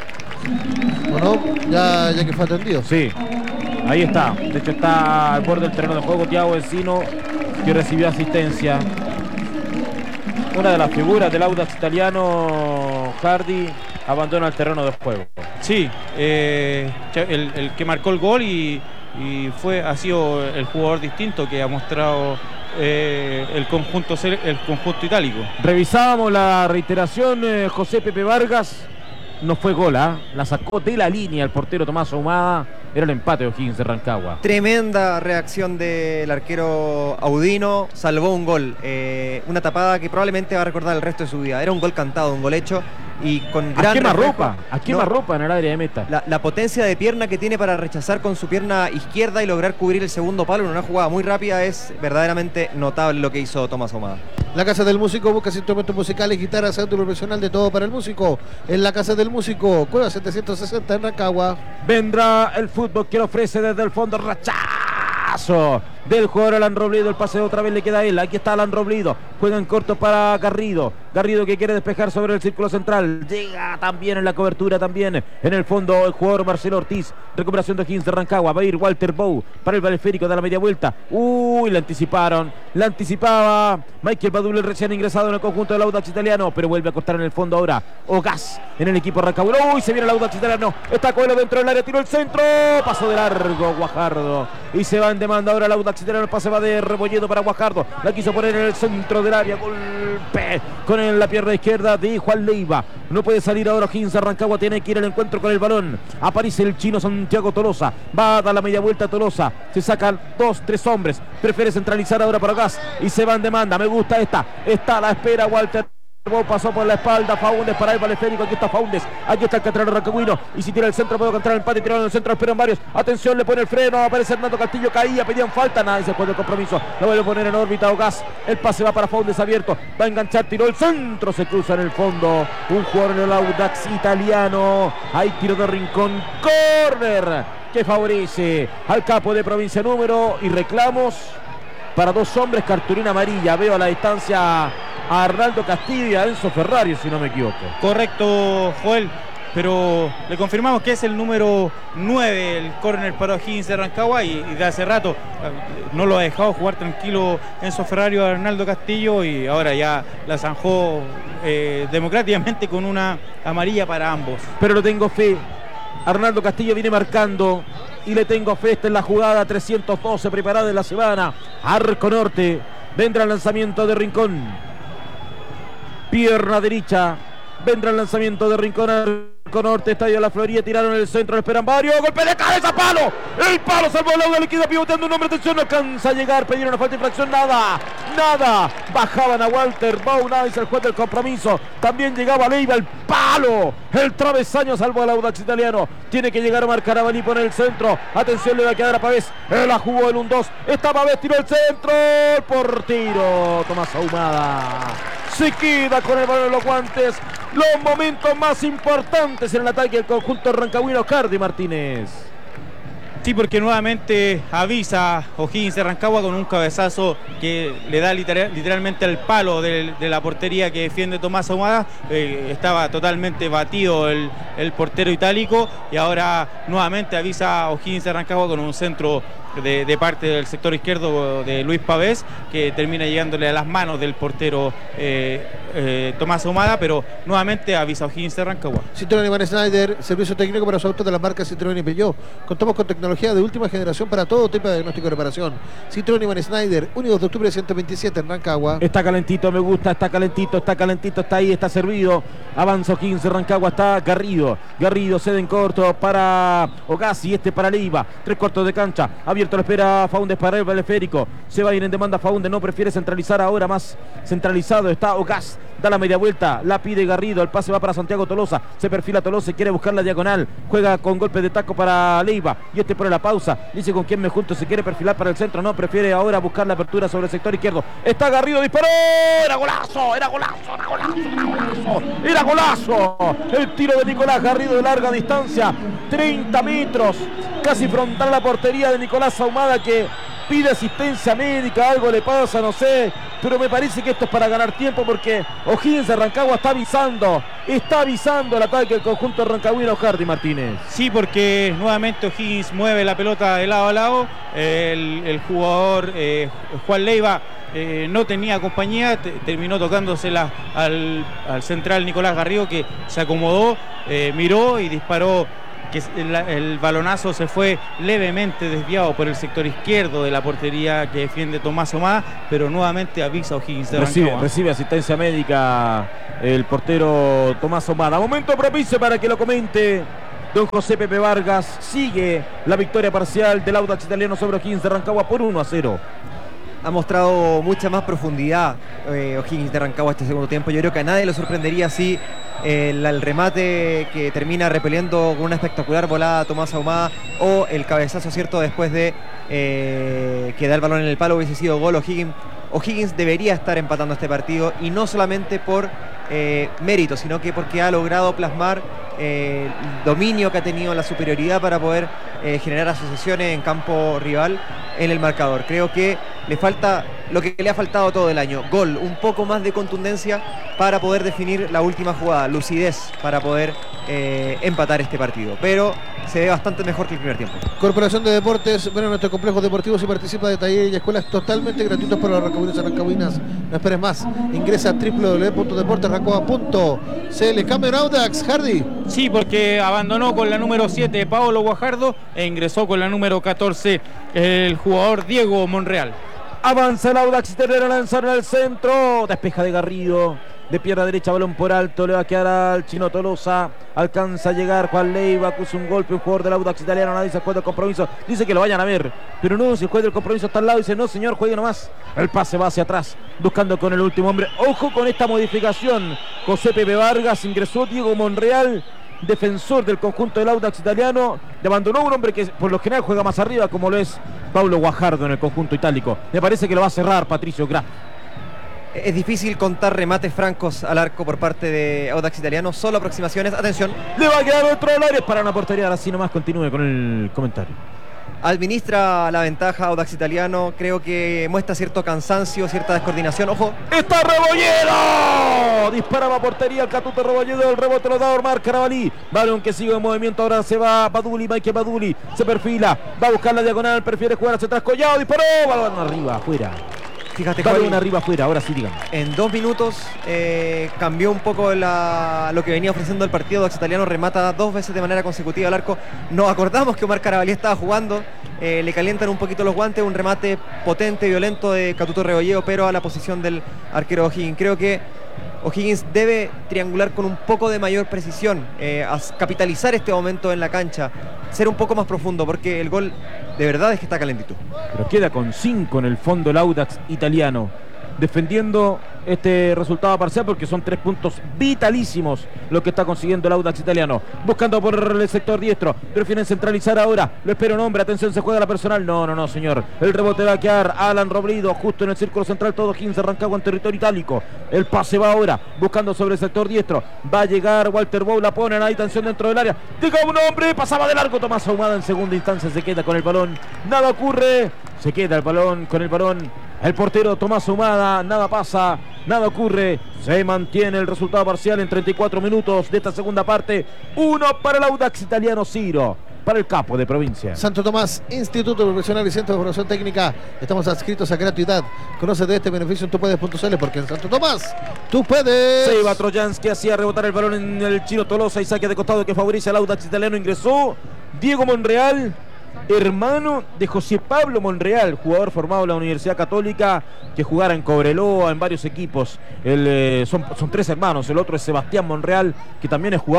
¿O no? Ya, ya que fue atendido. Sí, ahí está. De hecho está al borde del terreno de juego Thiago Encino, que recibió asistencia. Una de las figuras del Audax Italiano, Hardy, abandona el terreno de juego. Sí, eh, el, el que marcó el gol y, y fue, ha sido el jugador distinto que ha mostrado eh, el, conjunto, el conjunto itálico. Revisábamos la reiteración, eh, José Pepe Vargas. No fue gol, ¿eh? La sacó de la línea el portero Tomás Ahumada. Era el empate de O'Higgins de Rancagua. Tremenda reacción del arquero Audino, salvó un gol, eh, una tapada que probablemente va a recordar el resto de su vida. Era un gol cantado, un gol hecho y con gran a quema reflejo. ropa, a quema No, ropa en el área de meta. La, la potencia de pierna que tiene para rechazar con su pierna izquierda y lograr cubrir el segundo palo en una jugada muy rápida es verdaderamente notable lo que hizo Tomás Ahumada. La Casa del Músico busca instrumentos musicales, guitarras, audio profesional, de todo para el músico. En la Casa del Músico, Cueva setecientos sesenta en Rancagua. Vendrá el fútbol que le ofrece desde el fondo rechazo del jugador Alan Robledo. El pase otra vez le queda a él. Aquí está Alan Robledo. Juega en corto para Garrido. Garrido que quiere despejar sobre el círculo central. Llega también en la cobertura, también en el fondo el jugador Marcelo Ortiz. Recuperación de O'Higgins de Rancagua. Va a ir Walter Bow para el baleférico de la media vuelta. Uy, le anticiparon. La anticipaba Michael Badule, recién ingresado en el conjunto del Audax Italiano, pero vuelve a costar en el fondo ahora Ogas en el equipo Rancagua. Uy, se viene el Audax Italiano. Está Coelho dentro del área, tiró el centro. Paso de largo Guajardo. Y se va en demanda ahora el Audax Italiano. El pase va de Rebolledo para Guajardo. La quiso poner en el centro del área. Golpe con la pierna izquierda de Juan Leiva. No puede salir ahora O'Higgins de Rancagua. Tiene que ir al encuentro con el balón. Aparece el chino Santiago Tolosa. Va a dar la media vuelta a Tolosa. Se sacan dos, tres hombres. Prefiere centralizar ahora para Gas. Y se va en demanda. Me gusta esta. Está a la espera Walter. Pasó por la espalda Faúndez para el baleférico. Aquí está Faúndez. Aquí está el canterano rancagüino. Y si tira el centro puede cantar el empate. Tiraron en el centro. Esperan varios. Atención, le pone el freno. Aparece Hernando Castillo. Caía. Pedían falta. Nada. Y se puede el compromiso. Lo vuelve a poner en órbita Ogas. El pase va para Faúndez abierto. Va a enganchar. Tiró el centro. Se cruza en el fondo. Un jugador en el Audax Italiano. Hay tiro de rincón. Corner que favorece al capo de Provincia Número. Y reclamos para dos hombres. Cartulina amarilla. Veo a la distancia a Arnaldo Castillo y a Enzo Ferrario, si no me equivoco. Correcto, Joel, pero le confirmamos que es el número nueve, el córner para O'Higgins de Rancagua, y, y de hace rato no lo ha dejado jugar tranquilo Enzo Ferrario a Arnaldo Castillo, y ahora ya la zanjó eh, democráticamente con una amarilla para ambos. Pero lo tengo fe. Arnaldo Castillo viene marcando y le tengo fe. Esta es la jugada trescientos doce preparada en la semana. Arco Norte. Vendrá el lanzamiento de Rincón. Pierna derecha. Vendrá el lanzamiento de Rincón. Arco Norte, Estadio de la Florida. Tiraron el centro, le esperan varios. Golpe de cabeza, palo. El palo salvó el audio, le queda pivoteando un hombre. Atención, no alcanza a llegar. Pidieron una falta de infracción. Nada, nada. Bajaban a Walter Bow. Nada, dice el juez del compromiso. También llegaba Leiva, el palo. El travesaño salvó al Audax Italiano. Tiene que llegar Omar Carabalí por el centro. Atención, le va a quedar a Pavés. Él la jugó el uno dos. Está Pavés, tiró el centro. Por tiro. Tomás Ahumada se queda con el balón en los guantes. Los momentos más importantes en el ataque del conjunto rancagüino. Cardi Martínez. Sí, porque nuevamente avisa O'Higgins de Rancagua con un cabezazo que le da literal, literalmente al palo de, de la portería que defiende Tomás Ahumada. Eh, estaba totalmente batido el, el portero itálico, y ahora nuevamente avisa O'Higgins de Rancagua con un centro de, de parte del sector izquierdo de Luis Pavés, que termina llegándole a las manos del portero eh, eh, Tomás Ahumada, pero nuevamente avisa O'Higgins de Rancagua. Citroën Ivan Schneider, servicio técnico para los autos de las marcas Citroën y Peugeot. Contamos con tecnología de última generación para todo tipo de diagnóstico y reparación. Citroën Ivan Schneider, único de octubre ciento veintisiete en Rancagua. Está calentito, me gusta, está calentito, está calentito, está ahí, está servido. Avanza O'Higgins de Rancagua, está Garrido. Garrido cede en corto para Ogasi, este para Leiva. Tres cuartos de cancha, abierto la espera Faúndez para el baleférico. Se va a ir en demanda Faúndez, no prefiere centralizar ahora, más centralizado está Ogas. da la media vuelta, la pide Garrido, el pase va para Santiago Tolosa, se perfila Tolosa, quiere buscar la diagonal, juega con golpe de taco para Leiva, y este pone la pausa, dice con quién me junto, se quiere perfilar para el centro, no, prefiere ahora buscar la apertura sobre el sector izquierdo, está Garrido, disparó, era golazo, era golazo, era golazo, era golazo, era golazo, el tiro de Nicolás Garrido de larga distancia, treinta metros, casi frontal a la portería de Nicolás Ahumada, que pide asistencia médica, algo le pasa, no sé, pero me parece que esto es para ganar tiempo, porque O'Higgins de Rancagua está avisando, está avisando el ataque del conjunto rancagüino. Hardy Martínez. Sí, porque nuevamente O'Higgins mueve la pelota de lado a lado, el, el jugador eh, Juan Leiva eh, no tenía compañía, te, terminó tocándosela al, al central Nicolás Garrido, que se acomodó, eh, miró y disparó, que el, el balonazo se fue levemente desviado por el sector izquierdo de la portería que defiende Tomás Ahumada, pero nuevamente avisa O'Higgins de recibe, Rancagua. recibe asistencia médica el portero Tomás Ahumada. Momento propicio para que lo comente don José Pepe Vargas. Sigue la victoria parcial del Audax Italiano sobre O'Higgins de Rancagua por uno a cero. Ha mostrado mucha más profundidad eh, O'Higgins de Rancagua este segundo tiempo. Yo creo que a nadie le sorprendería si eh, el, el remate que termina repeliendo con una espectacular volada a Tomás Ahumada, o el cabezazo cierto después de eh, que da el balón en el palo, hubiese sido gol. O'Higgins, O'Higgins debería estar empatando este partido, y no solamente por eh, mérito, sino que porque ha logrado plasmar eh, el dominio que ha tenido, la superioridad para poder eh, generar asociaciones en campo rival en el marcador. Creo que le falta lo que le ha faltado todo el año: gol, un poco más de contundencia para poder definir la última jugada, lucidez para poder eh, empatar este partido, pero se ve bastante mejor que el primer tiempo. Corporación de Deportes, ven a nuestros complejos deportivos y participa de talleres y escuelas totalmente gratuitos para los rancagüinos y rancagüinas. No esperes más, ingresa a w w w punto deportes rancagua punto c l. Cambio en Audax, Hardy. Sí, porque abandonó con la número siete Paolo Guajardo e ingresó con la número catorce el jugador Diego Monreal. Avanza el Audax Italiano, lanzaron al centro, despeja de Garrido, de pierna derecha, balón por alto, le va a quedar al chino Tolosa, alcanza a llegar Juan Leiva, acusa un golpe, un jugador del Audax Italiano, nadie se juega el compromiso, dice que lo vayan a ver, pero no, si el juez del compromiso está al lado, dice no señor, juegue nomás, el pase va hacia atrás, buscando con el último hombre. Ojo con esta modificación, José Pepe Vargas, ingresó Diego Monreal, defensor del conjunto del Audax Italiano, le abandonó un hombre que por lo general juega más arriba, como lo es Paulo Guajardo en el conjunto itálico. Me parece que lo va a cerrar Patricio Graf. Es difícil contar remates francos al arco por parte de Audax Italiano, solo aproximaciones. Atención, le va a quedar otro del área para una portería, así nomás continúe con el comentario. administra la ventaja Audax Italiano, creo que muestra cierto cansancio, cierta descoordinación. Ojo, ¡está Rebollero! Disparaba a portería el Catuto Rebollero, el rebote lo da Omar Carabalí, balón que sigue en movimiento, ahora se va Baduli, Mike Baduli, se perfila, va a buscar la diagonal, prefiere jugar hacia atrás, Collado, disparó, balón arriba, afuera. fíjate, Balón Javi, arriba, afuera, ahora sí, digamos. en dos minutos eh, cambió un poco la, lo que venía ofreciendo el partido. Audax Italiano remata dos veces de manera consecutiva al arco. Nos acordamos que Omar Carabalí estaba jugando, eh, le calientan un poquito los guantes, un remate potente, violento de Catuto Rebollero, pero a la posición del arquero O'Higgins. Creo que O'Higgins debe triangular con un poco de mayor precisión, eh, capitalizar este momento en la cancha, ser un poco más profundo, porque el gol de verdad es que está calentito. Pero queda con cinco en el fondo el Audax Italiano, defendiendo este resultado parcial, porque son tres puntos vitalísimos lo que está consiguiendo el Audax Italiano, buscando por el sector diestro, prefieren centralizar ahora, lo espero un hombre, atención, se juega la personal, no, no, no señor, el rebote va a quedar Alan Robledo justo en el círculo central, todo O'Higgins de Rancagua en territorio itálico, el pase va ahora, buscando sobre el sector diestro, va a llegar Walter Bow, la ponen ahí, tensión dentro del área, llega un hombre, pasaba de largo Tomás Ahumada, en segunda instancia se queda con el balón, nada ocurre, se queda el balón con el balón el portero Tomás Ahumada, nada pasa, nada ocurre, se mantiene el resultado parcial en treinta y cuatro minutos de esta segunda parte, uno para el Audax Italiano, cero para el capo de provincia. Santo Tomás, Instituto Profesional y Centro de Formación Técnica, estamos adscritos a gratuidad. Conoce de este beneficio en tupuedes punto c l, porque en Santo Tomás tú puedes. Se iba Trojansky, hacía rebotar el balón en el chino Tolosa y saque de costado que favorece al Audax Italiano, ingresó Diego Monreal, hermano de José Pablo Monreal, jugador formado en la Universidad Católica, que jugara en Cobreloa, en varios equipos. El, eh, son, son tres hermanos, el otro es Sebastián Monreal, que también es jugador.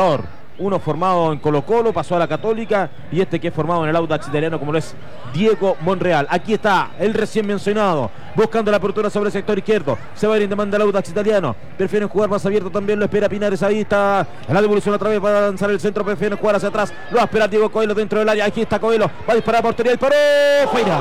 uno formado en Colo Colo, pasó a la Católica, y este que es formado en el Audax Italiano, como lo es Diego Monreal. Aquí está el recién mencionado, buscando la apertura sobre el sector izquierdo. Se va a ir en demanda el Audax Italiano, prefieren jugar más abierto, también lo espera Pinares. Ahí está la devolución otra vez para lanzar el centro, prefieren jugar hacia atrás, lo va a esperar Diego Coelho dentro del área. Aquí está Coelho, va a disparar a portería, disparó, fuera.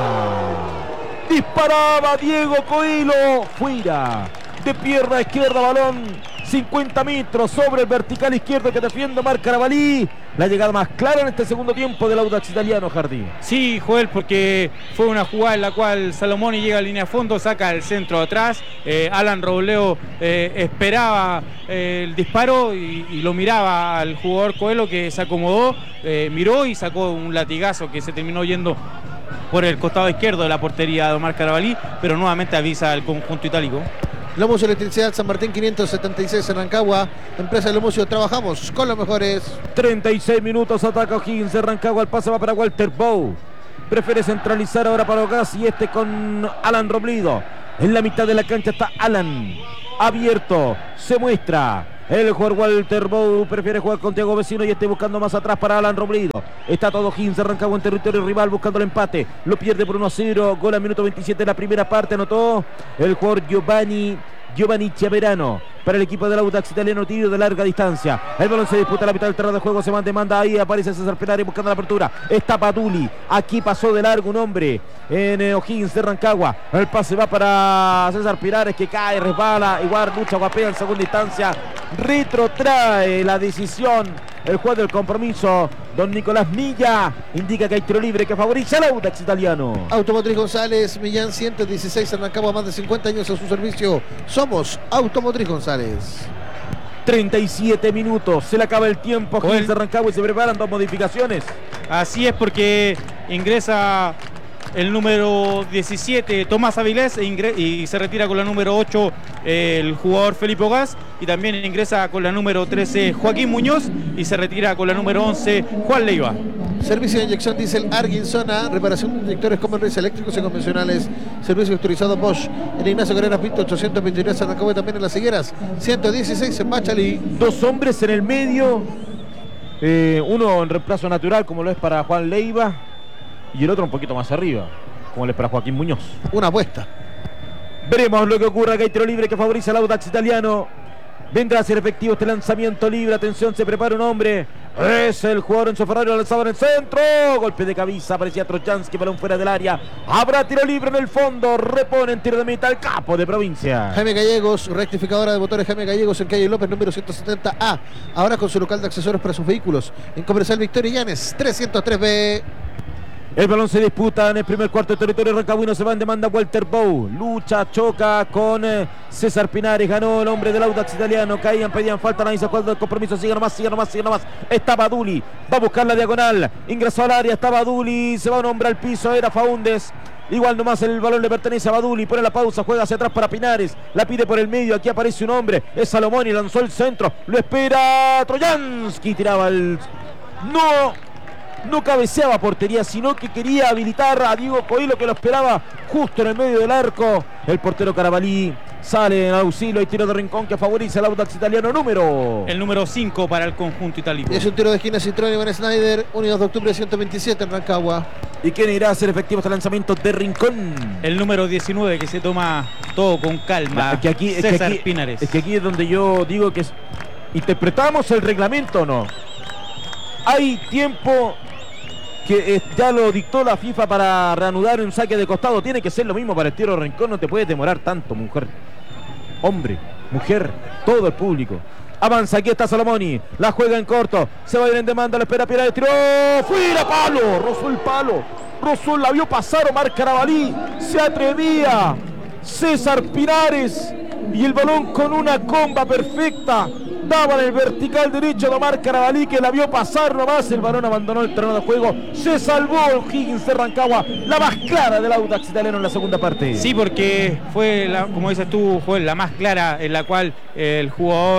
Disparaba Diego Coelho, fuera. De pierna izquierda, balón cincuenta metros sobre el vertical izquierdo que defiende Omar Carabalí. La llegada más clara en este segundo tiempo del Audax Italiano, Jardín. Sí, Joel, porque fue una jugada en la cual Salomoni llega a línea de fondo, saca el centro atrás. eh, Alan Robleo eh, esperaba eh, el disparo y, y lo miraba al jugador Coelho, que se acomodó, eh, miró y sacó un latigazo que se terminó yendo por el costado izquierdo de la portería de Omar Carabalí, pero nuevamente avisa al conjunto itálico. Lomucio Electricidad San Martín quinientos setenta y seis en Rancagua. Empresa de Lomucio, trabajamos con los mejores. treinta y seis minutos, ataca O'Higgins de Rancagua, el pase va para Walter Bow. Prefiere centralizar ahora para Ogas, y este con Alan Robledo. En la mitad de la cancha está Alan, abierto, se muestra. El jugador Walter Bow prefiere jugar con Thiago Vecino, y este buscando más atrás para Alan Robledo. Está todo O'Higgins de Rancagua en territorio rival buscando el empate. Lo pierde por uno a cero. Gol a minuto veintisiete de la primera parte. Anotó el jugador Giovanni Giovanni Chiaverano para el equipo del Audax Italiano. Tiro de larga distancia. El balón se disputa a la mitad del terreno de juego. Se manda, demanda ahí. Aparece César Pinares buscando la apertura. Está Paduli. Aquí pasó de largo un hombre en eh, O'Higgins de Rancagua. El pase va para César Pinares, que cae, resbala. Igual lucha, guapea en segunda instancia. Retrotrae la decisión el juez del compromiso, don Nicolás Milla, indica que hay tiro libre que favorece al Audax Italiano. Automotriz González, Millán ciento dieciséis en Rancagua, más de cincuenta años a su servicio. Somos Automotriz González. treinta y siete minutos, se le acaba el tiempo. O'Higgins de Rancagua y se preparan dos modificaciones. Así es, porque ingresa el número diecisiete Tomás Avilés e y se retira con la número ocho eh, el jugador Felipe Ogas, y también ingresa con la número trece Joaquín Muñoz y se retira con la número once Juan Leiva. Servicio de inyección diésel Arguinzona, reparación de inyectores Common eléctricos y convencionales, servicio autorizado Bosch en Ignacio Carreras Pinto ochocientos veintinueve en Rancagua, también en Las Higueras ciento dieciséis en Machalí. Dos hombres en el medio, eh, uno en reemplazo natural como lo es para Juan Leiva, y el otro un poquito más arriba, como le es para Joaquín Muñoz. Una apuesta. Veremos lo que ocurra, que hay tiro libre que favorece al Audax Italiano. Vendrá a ser efectivo este lanzamiento libre. Atención, se prepara un hombre. Es el jugador Enzo Ferrario, lanzado en el centro. Golpe de cabeza, aparecía Trojansky, balón fuera del área. Habrá tiro libre en el fondo. Repone en tiro de meta el capo de provincia. Jaime Gallegos, rectificadora de motores Jaime Gallegos en calle López, número ciento setenta A. Ahora con su local de accesorios para sus vehículos. En Comercial Victoria Llanes, trescientos tres B. El balón se disputa en el primer cuarto de territorio rancagüino. Se va en demanda Walter Bow. Lucha, choca con eh, César Pinares. Ganó el hombre del Audax Italiano. Caían, pedían falta. Nadie se acuerda del compromiso. Sigue nomás, sigue nomás, sigue nomás. Está Baduli. Va a buscar la diagonal. Ingresó al área. Está Baduli. Se va un hombre al piso. Era Faúndez. Igual nomás el balón le pertenece a Baduli. Pone la pausa. Juega hacia atrás para Pinares. La pide por el medio. Aquí aparece un hombre. Es Salomoni. Lanzó el centro. Lo espera Trojansky. Tiraba el... No... No cabeceaba portería, sino que quería habilitar a Diego Coelho, que lo esperaba justo en el medio del arco. El portero Carabalí sale en auxilio y tiro de rincón que favorece al Audax Italiano número... El número cinco para el conjunto itálico. Es un tiro de esquina Citroën Iván Snyder, uno de octubre ciento veintisiete en Rancagua. ¿Y quién irá a hacer efectivo este lanzamiento de rincón? El número diecinueve, que se toma todo con calma. Es que aquí, es César que aquí, Pinares. Es que aquí es donde yo digo que es... ¿Interpretamos el reglamento o no? Hay tiempo... que eh, ya lo dictó la FIFA para reanudar un saque de costado. Tiene que ser lo mismo para el tiro de rincón. No te puedes demorar tanto, mujer, hombre, mujer, todo el público. Avanza, aquí está Salomoni, la juega en corto, se va a ir en demanda, la espera Pinares, tiró, fuera, palo, rozó el palo, rozó, la vio pasar Omar Carabalí, se atrevía César Pinares, y el balón con una comba perfecta daba en el vertical derecho de Omar Carabalí, que la vio pasar nomás. El balón abandonó el terreno de juego. Se salvó O'Higgins de Rancagua, la más clara del Audax Italiano en la segunda parte. Sí, porque fue, la, como dices tú, fue la más clara, en la cual el jugador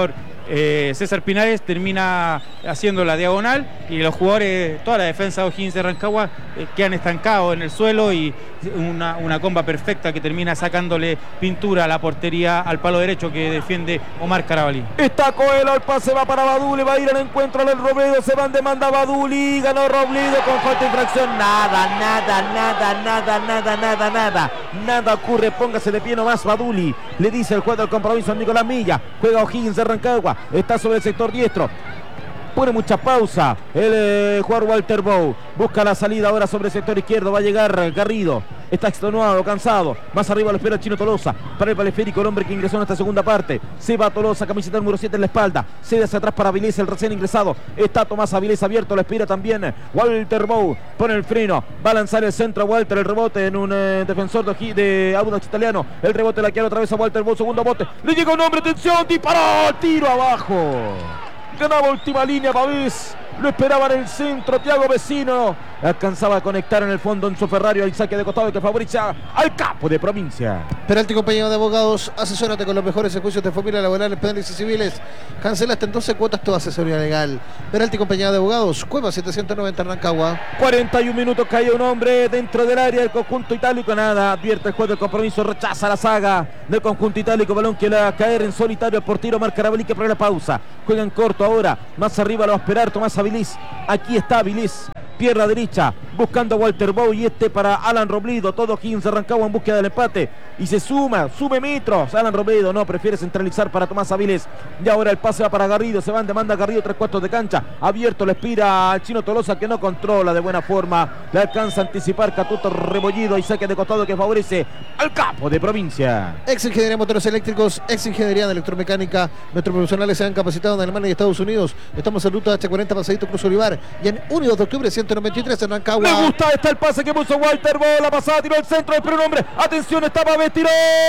eh, César Pinares termina haciendo la diagonal y los jugadores, toda la defensa de O'Higgins de Rancagua eh, quedan estancados en el suelo y una, una comba perfecta que termina sacándole pintura a la portería al palo derecho que defiende Omar Carabalí. Está Coelho, el pase va para Baduli, va a ir al encuentro del Robledo, se van demanda Baduli, ganó Robledo con falta de infracción. Nada, nada, nada, nada, nada, nada, nada. Nada ocurre, póngase de pie nomás Baduli. Le dice el juez del compromiso a Nicolás Milla. Juega O'Higgins de Rancagua, está sobre el sector diestro. Pone mucha pausa el eh, jugador Walter Bow. Busca la salida ahora sobre el sector izquierdo. Va a llegar Garrido. Está extenuado, cansado. Más arriba lo espera el Chino Tolosa. Para el periférico, el hombre que ingresó en esta segunda parte. Se va Tolosa, camiseta número siete en la espalda. Cede hacia atrás para Avilés, el recién ingresado. Está Tomás Avilés abierto, lo espera también Walter Bow. Pone el freno. Va a lanzar el centro a Walter. El rebote en un eh, defensor de, de Audax italiano. El rebote la quiere otra vez a Walter Bow. Segundo bote. Le llega un hombre, atención, disparó. Tiro abajo. Ganaba última línea Pavés, lo esperaba en el centro Thiago Vecino, alcanzaba a conectar en el fondo en su Ferrari al saque de costado que favorece al capo de provincia. Peralti, compañero de abogados, asesórate con los mejores servicios de familia, laborales, penales y civiles. Cancelaste en doce cuotas tu asesoría legal. Peralti, compañero de abogados, Cueva setecientos noventa en Rancagua. cuarenta y un minutos, cae un hombre dentro del área del conjunto itálico, nada, advierte el juez del compromiso, rechaza la saga del conjunto itálico, balón que le va a caer en solitario el portero Omar Carabalí que pone la pausa, juega en corto ahora, más arriba lo va a esperar Tomás Avilés, aquí está Avilés. Pierna derecha, buscando a Walter Bow y este para Alan Robledo. Todo O'Higgins de Rancagua en búsqueda del empate. Y se suma, sube metros. Alan Robledo no, prefiere centralizar para Tomás Avilés. Y ahora el pase va para Garrido. Se van, demanda Garrido, tres cuartos de cancha. Abierto, le expira al Chino Tolosa que no controla de buena forma. Le alcanza a anticipar Catuto Rebollido y saque de costado que favorece al capo de provincia. Ex Ingeniería de Motores Eléctricos, Ex Ingeniería de Electromecánica. Nuestros profesionales se han capacitado en Alemania y Estados Unidos. Estamos en ruta H cuarenta Pasadito Cruz Olivar. Y en uno y dos de octubre, ciento noventa y tres en Rancagua. Me gusta, está el pase que puso Walter Bow, la pasada, tiró el centro, pero un hombre, atención, está Pavés, tiró,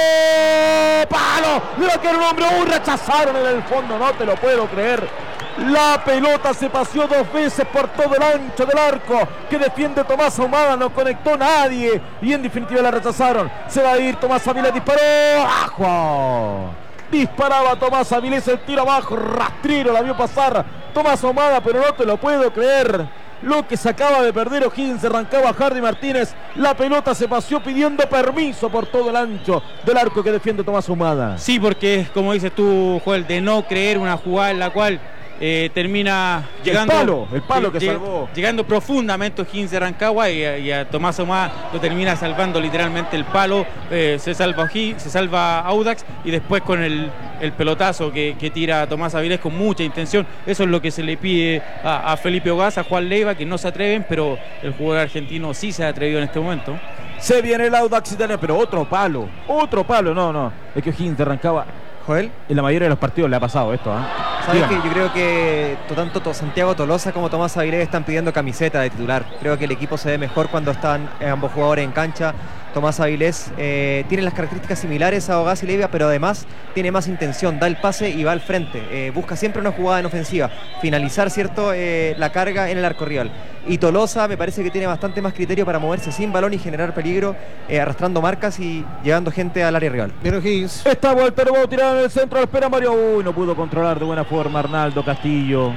palo, le va a quedar un hombre, uh, rechazaron en el fondo, no te lo puedo creer. La pelota se paseó dos veces por todo el ancho del arco que defiende Tomás Ahumada, no conectó nadie y en definitiva la rechazaron. Se va a ir Tomás Avilés, disparó, abajo. Disparaba Tomás Avilés, el tiro abajo, rastrero, la vio pasar Tomás Ahumada, pero no te lo puedo creer. Lo que se acaba de perder O'Higgins de Rancagua, Hardy Martínez. La pelota se paseó pidiendo permiso por todo el ancho del arco que defiende Tomás Ahumada. Sí, porque es como dices tú, Joel, de no creer una jugada en la cual eh, termina llegando el palo, el palo que lleg salvó. Llegando profundamente O'Higgins de Rancagua y, y a Tomás Ahumada lo termina salvando literalmente el palo. Eh, se salva O'Higgins, se salva Audax y después con el, el pelotazo que, que tira Tomás Avilés con mucha intención. Eso es lo que se le pide a, a Felipe Ogaz, a Juan Leiva, que no se atreven, pero el jugador argentino sí se ha atrevido en este momento. Se viene el Audax italiano, pero otro palo, otro palo, no, no. Es que O'Higgins de Rancagua, Joel, en la mayoría de los partidos le ha pasado esto, ¿eh? ¿sabes qué? Yo creo que tanto Santiago Tolosa como Tomás Avilés están pidiendo camiseta de titular. Creo que el equipo se ve mejor cuando están ambos jugadores en cancha. Tomás Avilés eh, tiene las características similares a Ogaz y Leiva, pero además tiene más intención, da el pase y va al frente. Eh, busca siempre una jugada en ofensiva, finalizar, ¿cierto?, eh, la carga en el arco rival. Y Tolosa me parece que tiene bastante más criterio para moverse sin balón y generar peligro, eh, arrastrando marcas y llevando gente al área rival. Bien O'Higgins. Está Walter Bow tirado en el centro, lo espera Mario. Uy, no pudo controlar de buena forma Arnaldo Castillo.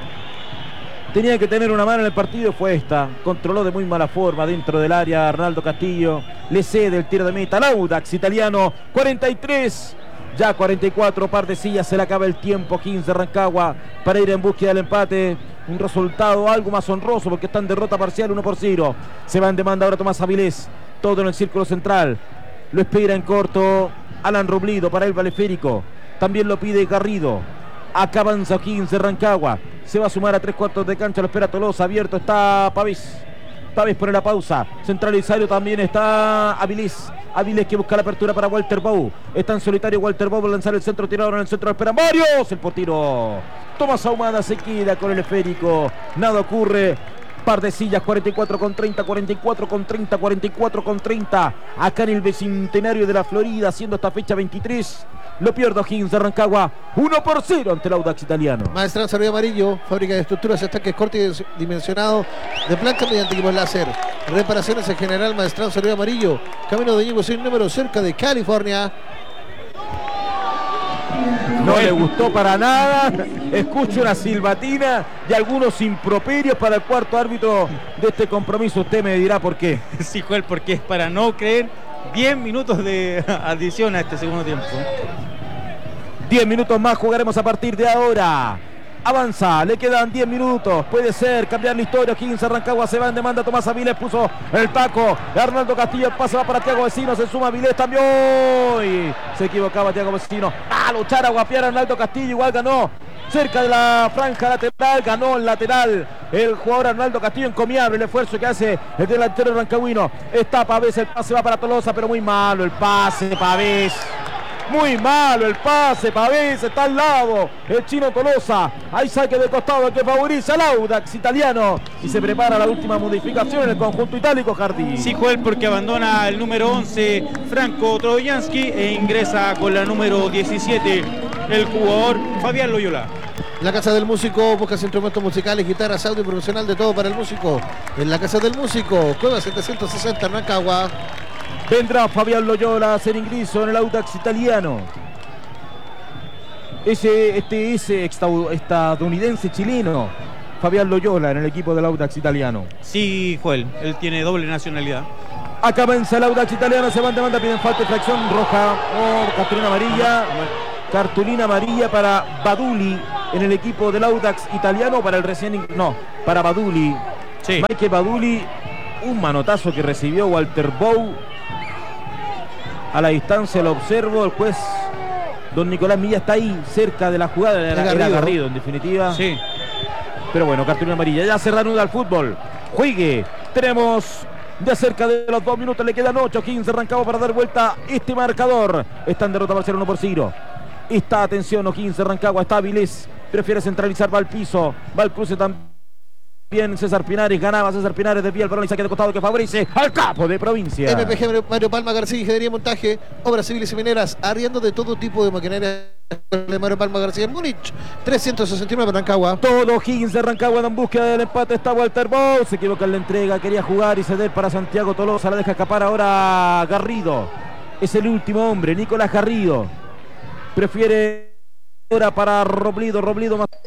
Tenía que tener una mano en el partido, fue esta. Controló de muy mala forma dentro del área Arnaldo Castillo. Le cede el tiro de meta al Audax italiano. cuarenta y tres, ya cuarenta y cuatro, par de sillas, se le acaba el tiempo. O'Higgins de Rancagua para ir en búsqueda del empate. Un resultado algo más honroso porque está en derrota parcial, uno por cero. Se va en demanda ahora Tomás Avilés. Todo en el círculo central. Lo espera en corto Alan Robledo para el Valeférico. También lo pide Garrido. Acá avanza O'Higgins de Rancagua. Se va a sumar a tres cuartos de cancha. Lo espera Tolosa. Abierto está Pavés. Pavés pone la pausa. Centralizario también está Avilés. Avilés que busca la apertura para Walter Bow. Está en solitario Walter Bow. Va a lanzar el centro tirado en el centro. Lo espera Marios. El portero Tomás Ahumada se queda con el esférico. Nada ocurre. Par de sillas, cuarenta y cuatro con treinta, cuarenta y cuatro con treinta, cuarenta y cuatro con treinta. Acá en el Bicentenario de la Florida, haciendo esta fecha veintitrés. Lo pierde O'Higgins de Rancagua, uno por cero ante el Audax italiano. Maestranza Río Amarillo, fábrica de estructuras, estanques corto y dimensionado de plancha mediante equipos láser. Reparaciones en general, Maestranza Río Amarillo, camino de Ñuble sin número, cerca de California. No le gustó para nada. Escucho una silbatina y algunos improperios para el cuarto árbitro de este compromiso. Usted me dirá por qué. Sí, Joel, porque es para no creer diez minutos de adición a este segundo tiempo. diez minutos más jugaremos a partir de ahora. Avanza, le quedan diez minutos. Puede ser cambiar la historia. O'Higgins Rancagua se va en demanda. Tomás Avilés puso el taco. Arnaldo Castillo, el pase va para Thiago Vecino. Se suma Avilés también. ¡Uy! Se equivocaba Thiago Vecino. A luchar, a guapiar a Arnaldo Castillo. Igual ganó. Cerca de la franja lateral. Ganó el lateral. El jugador Arnaldo Castillo. Encomiable el esfuerzo que hace el delantero rancagüino. Está Pavés. El pase va para Tolosa. Pero muy malo el pase, Pavés. Muy malo el pase, Pavés está al lado, el chino Tolosa, hay saque de costado que favoriza al Audax italiano y se prepara la última modificación en el conjunto itálico, Jardín. Sí, Joel, porque abandona el número once Franco Trojansky e ingresa con la número diecisiete el jugador Fabián Loyola. La Casa del Músico, buscas instrumentos musicales, guitarras, audio profesional, de todo para el músico. En la Casa del Músico, Cueva setecientos sesenta, Rancagua. Vendrá Fabián Loyola a hacer ingreso en el Audax italiano. Ese, este ese estadounidense chileno, Fabián Loyola, en el equipo del Audax italiano. Sí, Joel, él tiene doble nacionalidad. Acá avanza el Audax italiano, se van de banda, piden falta de fracción roja o oh, cartulina amarilla. Cartulina amarilla para Baduli en el equipo del Audax italiano, para el recién... No, para Baduli. Sí. Michael Baduli, un manotazo que recibió Walter Bow. A la distancia lo observo, el juez don Nicolás Milla está ahí cerca de la jugada, era Garrido, era Garrido en definitiva. Sí. Pero bueno, cartulina amarilla, ya se reanuda el fútbol. Juegue, tenemos ya cerca de los dos minutos, le quedan ocho, quince Rancagua para dar vuelta este marcador. Está en derrota Barcelona uno por cero. Está, atención, O'Higgins Rancagua, está Avilés, prefiere centralizar, va al piso, va al cruce también. Bien, César Pinares, ganaba César Pinares, desvía el balón y saque de costado que favorece al capo de provincia. M P G Mario Palma García, Ingeniería y Montaje, Obras Civiles y Mineras, arriendo de todo tipo de maquinaria de Mario Palma García en Múnich, trescientos sesenta y nueve Rancagua. Todo O'Higgins de Rancagua en búsqueda del empate, está Walter Bow, se equivoca en la entrega, quería jugar y ceder para Santiago Tolosa, la deja escapar ahora Garrido. Es el último hombre, Nicolás Garrido. Prefiere ahora para Robledo, Robledo más.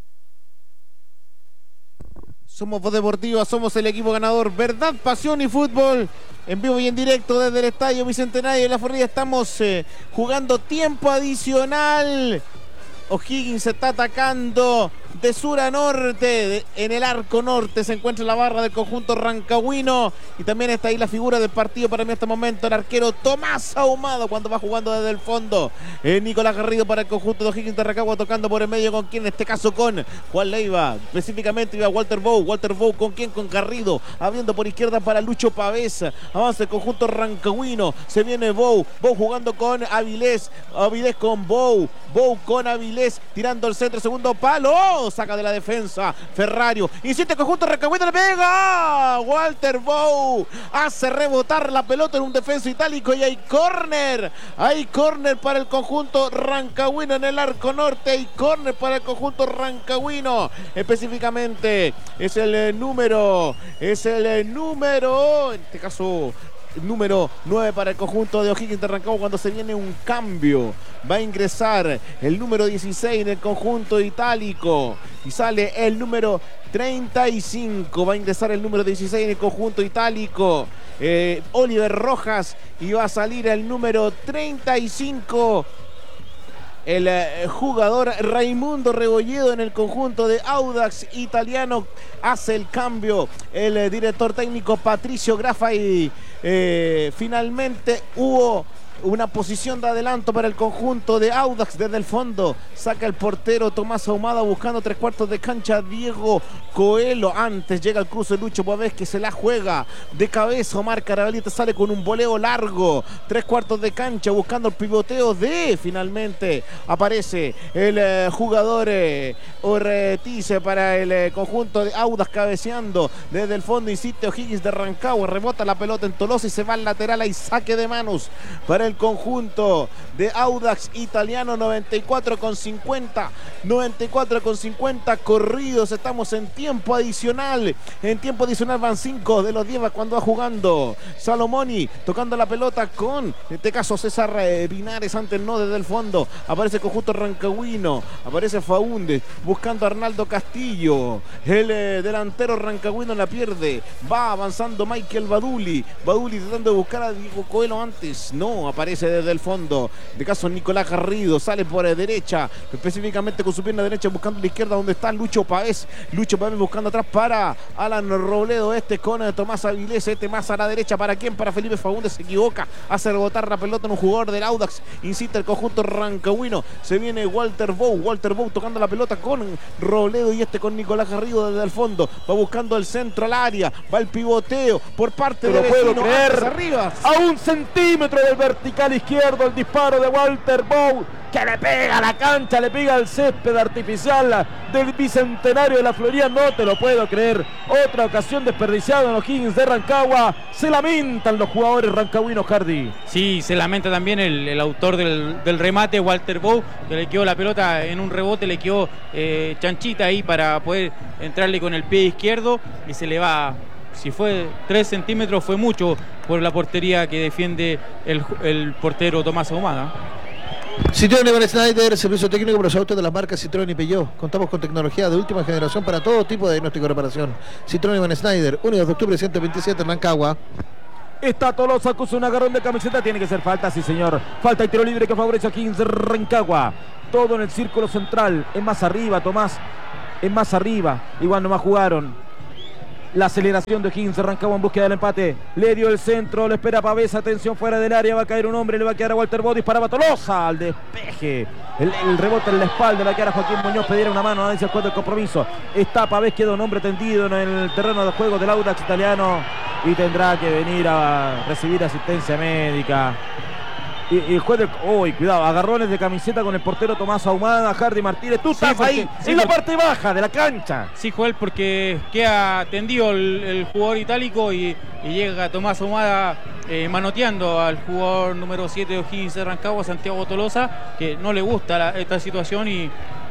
Somos Voz Deportiva, somos el equipo ganador. Verdad, pasión y fútbol. En vivo y en directo desde el Estadio Bicentenario de La Florida. Estamos eh, jugando tiempo adicional. O'Higgins se está atacando de sur a norte. De, en el arco norte se encuentra la barra del conjunto rancagüino. Y también está ahí la figura del partido para mí en este momento. El arquero Tomás Ahumado cuando va jugando desde el fondo. Eh, Nicolás Garrido para el conjunto de O'Higgins de Rancagua tocando por el medio con quien, en este caso con Juan Leiva. Específicamente iba Walter Bow. Walter Bow con quien, con Garrido. Abriendo por izquierda para Lucho Pavés. Avanza el conjunto rancagüino. Se viene Bow. Bow jugando con Avilés. Avilés con Bow. Bow con Avilés. Tirando el centro. Segundo palo. ¡Oh! Saca de la defensa Ferrario. Insiste el conjunto rancagüino. Le pega. Walter Bow. Hace rebotar la pelota en un defensa itálico. Y hay córner. Hay córner para el conjunto rancagüino en el arco norte. Hay córner para el conjunto rancagüino. Específicamente es el eh, número. Es el eh, número. En este caso. Número nueve para el conjunto de O'Higgins de Rancagua cuando se viene un cambio. Va a ingresar el número dieciséis en el conjunto itálico y sale el número treinta y cinco. Va a ingresar el número dieciséis en el conjunto itálico. Eh, Oliver Rojas y va a salir el número treinta y cinco. El eh, jugador Raimundo Rebolledo en el conjunto de Audax italiano hace el cambio. El eh, director técnico Patricio Grafa y eh, finalmente hubo una posición de adelanto para el conjunto de Audax desde el fondo. Saca el portero Tomás Ahumada buscando tres cuartos de cancha Diego Coelho. Antes llega el cruce Lucho Pavés que se la juega de cabeza. Omar Carabalita sale con un voleo largo. Tres cuartos de cancha buscando el pivoteo de... Finalmente aparece el eh, jugador eh, Ortiz para el eh, conjunto de Audax cabeceando desde el fondo. Insiste O'Higgins de Rancagua. Rebota la pelota en Tolosa y se va al lateral. Hay saque de manos para el el conjunto de Audax Italiano. Noventa y cuatro con cincuenta, noventa y cuatro con cincuenta corridos. Estamos en tiempo adicional. En tiempo adicional van cinco de los diez cuando va jugando Salomoni, tocando la pelota con, en este caso, César eh, Pinares ante el no desde el fondo. Aparece el conjunto rancagüino, aparece Faúndez buscando a Arnaldo Castillo. El eh, delantero rancagüino la pierde. Va avanzando Michael Baduli. Baduli tratando de buscar a Diego Coelho antes. No, aparece desde el fondo. De caso Nicolás Garrido sale por la derecha, específicamente con su pierna derecha buscando la izquierda donde está Lucho Páez. Lucho Páez buscando atrás para Alan Robledo. Este con eh, Tomás Avilés. Este más a la derecha. ¿Para quién? Para Felipe Faúndez. Se equivoca. Hace rebotar la pelota en un jugador del Audax. Incita el conjunto rancagüino. Se viene Walter Bou. Walter Bou tocando la pelota con Robledo y este con Nicolás Garrido desde el fondo. Va buscando el centro al área. Va el pivoteo por parte de lo puedo creer. Arriba. A un centímetro del vertical izquierdo el disparo de Walter Bou, que le pega a la cancha, le pega al césped artificial del Bicentenario de la Florida. No te lo puedo creer. Otra ocasión desperdiciada en los Higgins de Rancagua. Se lamentan los jugadores rancagüinos, Hardy. Sí, se lamenta también el, el autor del, del remate, Walter Bou, que le quedó la pelota en un rebote, le quedó eh, chanchita ahí para poder entrarle con el pie izquierdo y se le va. Si fue tres centímetros fue mucho por la portería que defiende el, el portero Tomás Ahumada. Citroën Van Schneider, servicio técnico para los autos de las marcas Citroën y Peugeot. Contamos con tecnología de última generación para todo tipo de diagnóstico y reparación. Citroën Van Schneider, uno de octubre ciento veintisiete en Rancagua. Está Tolosa, acusa un agarrón de camiseta. Tiene que ser falta, sí señor. Falta y tiro libre que favorece a Higgins de Rancagua. Todo en el círculo central. Es más arriba, Tomás. Es más arriba. Igual nomás jugaron. La aceleración de Higgins de Rancagua en búsqueda del empate. Le dio el centro, le espera Pavés. Atención, fuera del área. Va a caer un hombre, le va a quedar a Walter Bou. Disparaba Tolosa al despeje. El, el rebote en la espalda. Le va a quedar a Joaquín Muñoz. Pedir una mano. Nadie se acuerda del compromiso. Está Pavés, queda un hombre tendido en el terreno de juego del Audax Italiano. Y tendrá que venir a recibir asistencia médica. Y, y el juez del... Uy, oh, cuidado, agarrones de camiseta con el portero Tomás Ahumada. Hardy Martínez, tú estás sí, porque, ahí, sí, en la parte baja de la cancha. Sí, Joel, porque queda tendido el, el jugador itálico y, y llega Tomás Ahumada eh, manoteando al jugador número siete de O'Higgins de Rancagua, Santiago Tolosa, que no le gusta la, esta situación y,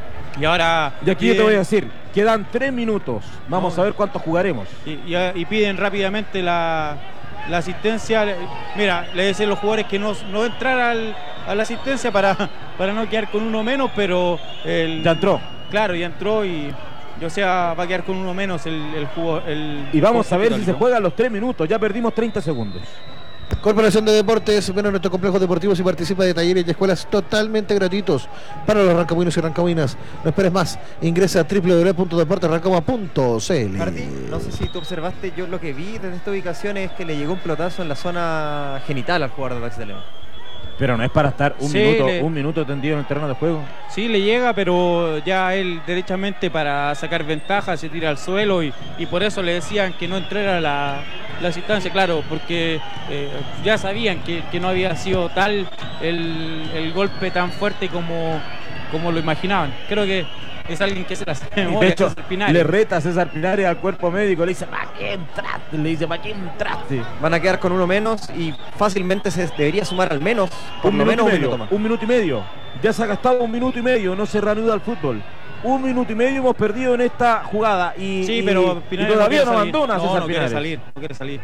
y ahora... Y aquí piden, yo te voy a decir, quedan tres minutos, vamos no, a ver cuántos jugaremos. Y, y, y piden rápidamente la... la asistencia. Mira, le decían los jugadores que no, no entrar al, a la asistencia para, para no quedar con uno menos, pero el, ya entró. Claro, ya entró y, y o sea, va a quedar con uno menos el, el jugador. El, y vamos a ver si ¿no? se juegan los tres minutos. Ya perdimos treinta segundos. Corporación de Deportes, ven a nuestros complejos deportivos y participa de talleres y escuelas totalmente gratuitos para los rancagüinos y rancagüinas. No esperes más, ingresa a doble u doble u doble u punto deportes rancagua punto c l. Jardín, no sé si tú observaste, yo lo que vi desde esta ubicación es que le llegó un pelotazo en la zona genital al jugador de Audax de León. Pero no es para estar un, sí, minuto, le... un minuto tendido en el terreno de juego. Sí, le llega, pero ya él derechamente para sacar ventaja se tira al suelo y, y por eso le decían que no entrara la, la asistencia, claro, porque eh, ya sabían que, que no había sido tal el, el golpe tan fuerte como, como lo imaginaban. Creo que es alguien que se las de hecho, le reta a César Pinares al cuerpo médico, le dice, ¿para qué entraste? Le dice, ¿para qué entraste? Van a quedar con uno menos y fácilmente se debería sumar al menos, por un lo menos un minuto minuto más. Un minuto y medio. Ya se ha gastado un minuto y medio, no se reanuda el fútbol. Un minuto y medio hemos perdido en esta jugada y, sí, pero y, y todavía no, no abandona no, César no Pinares. Quiere salir, no quiere salir.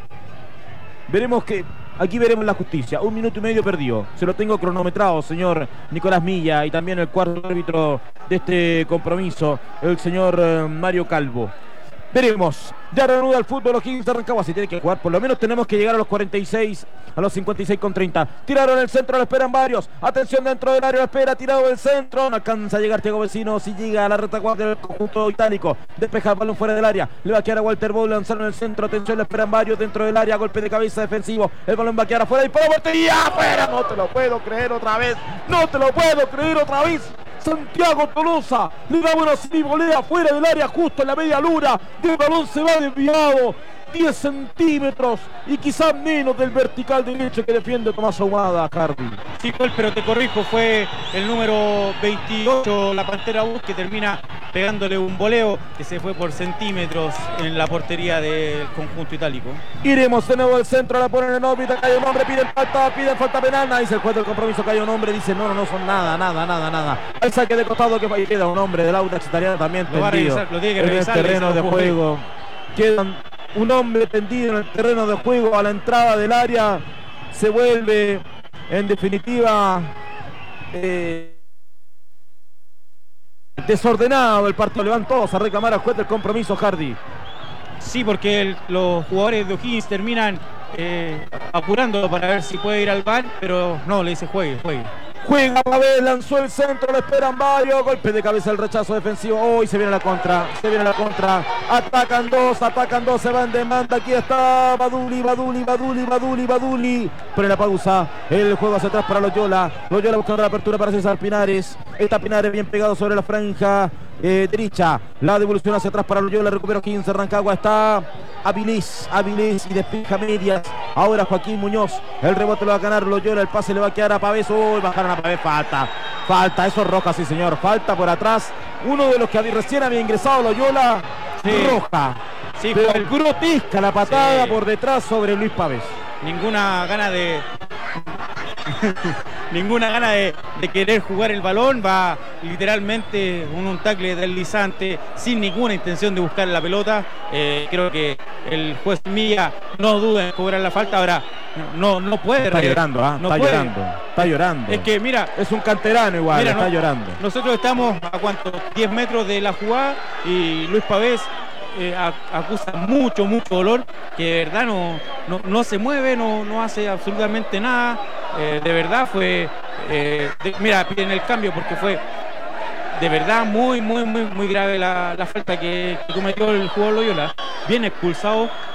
Veremos que... Aquí veremos la justicia. Un minuto y medio perdido. Se lo tengo cronometrado, señor Nicolás Milla. Y también el cuarto árbitro de este compromiso, el señor eh, Mario Calvo. Veremos. Ya reanuda el fútbol los Higgins de Rancagua. Si tiene que jugar, por lo menos tenemos que llegar a los cuarenta y seis, a los cincuenta y seis con treinta. Tiraron el centro, lo esperan varios. Atención dentro del área, lo espera, tirado del centro. No alcanza a llegar Thiago Vecino. Si llega a la retaguardia del conjunto itálico. Despeja el balón fuera del área. Le va a quedar a Walter Bou, lanzaron el centro. Atención, lo esperan varios dentro del área. Golpe de cabeza defensivo. El balón va a quedar afuera y para la portería. ¡Afuera! No te lo puedo creer otra vez. No te lo puedo creer otra vez. Santiago Tolosa le da una semivolea fuera del área, justo en la media luna. El balón se va desviado. diez centímetros y quizás menos del vertical derecho que defiende Tomás Ahumada, Hardy. Sí, Paul, pero te corrijo, fue el número veintiocho, la Pantera Bus, que termina pegándole un voleo que se fue por centímetros en la portería del conjunto itálico. Iremos de nuevo al centro, la ponen en órbita, cae un hombre, piden falta, piden falta penal, dice el juez del compromiso, cae un hombre, dice no, no, no son nada, nada, nada, nada. El saque de costado que queda un hombre del Audax italiano también Lo va a tendido revisar, lo tiene que en el revisar, terreno de juego. Quedan un hombre tendido en el terreno de juego a la entrada del área. Se vuelve, en definitiva, eh, desordenado el partido. Le van todos a reclamar al juez del compromiso, Hardy. Sí, porque el, los jugadores de O'Higgins terminan eh, apurándolo para ver si puede ir al V A R, pero no, le dice juegue, juegue. Juega Pavés, lanzó el centro, lo esperan varios. Golpe de cabeza, el rechazo defensivo. Hoy oh, se viene la contra, se viene la contra. Atacan dos, atacan dos, se van de demanda. Aquí está Baduli, Baduli, Baduli, Baduli, Baduli. Pone la pausa, el juego hacia atrás para Loyola. Loyola buscando la apertura para César Pinares. Está Pinares bien pegado sobre la franja eh, derecha. La devolución hacia atrás para Loyola. Recupera quince, Rancagua. Está Avilés, Avilés y despeja medias. Ahora Joaquín Muñoz. El rebote lo va a ganar Loyola. El pase le va a quedar a Pavés. Uy, bajaron a Pavés. Falta. Falta. Eso es roja, sí señor. Falta por atrás. Uno de los que recién había ingresado Loyola. Sí. Roja. Sí, pero el... grotesca la patada sí. por detrás sobre Luis Pavés. Ninguna gana de... ninguna gana de, de querer jugar el balón, va literalmente un, un tackle deslizante sin ninguna intención de buscar la pelota. Eh, creo que el juez Milla no duda en cobrar la falta. Ahora no, no puede. Está llorando, ¿eh? no está puede. llorando, está llorando. Es que mira, es un canterano igual, mira, está no, llorando. Nosotros estamos a cuánto, diez metros de la jugada y Luis Pavés Eh, acusa mucho, mucho dolor, que de verdad no, no, no se mueve, no, no hace absolutamente nada. Eh, de verdad fue, eh, de, mira, piden el cambio porque fue de verdad muy, muy, muy, muy grave la, la falta que, que cometió el jugador Loyola. Bien expulsado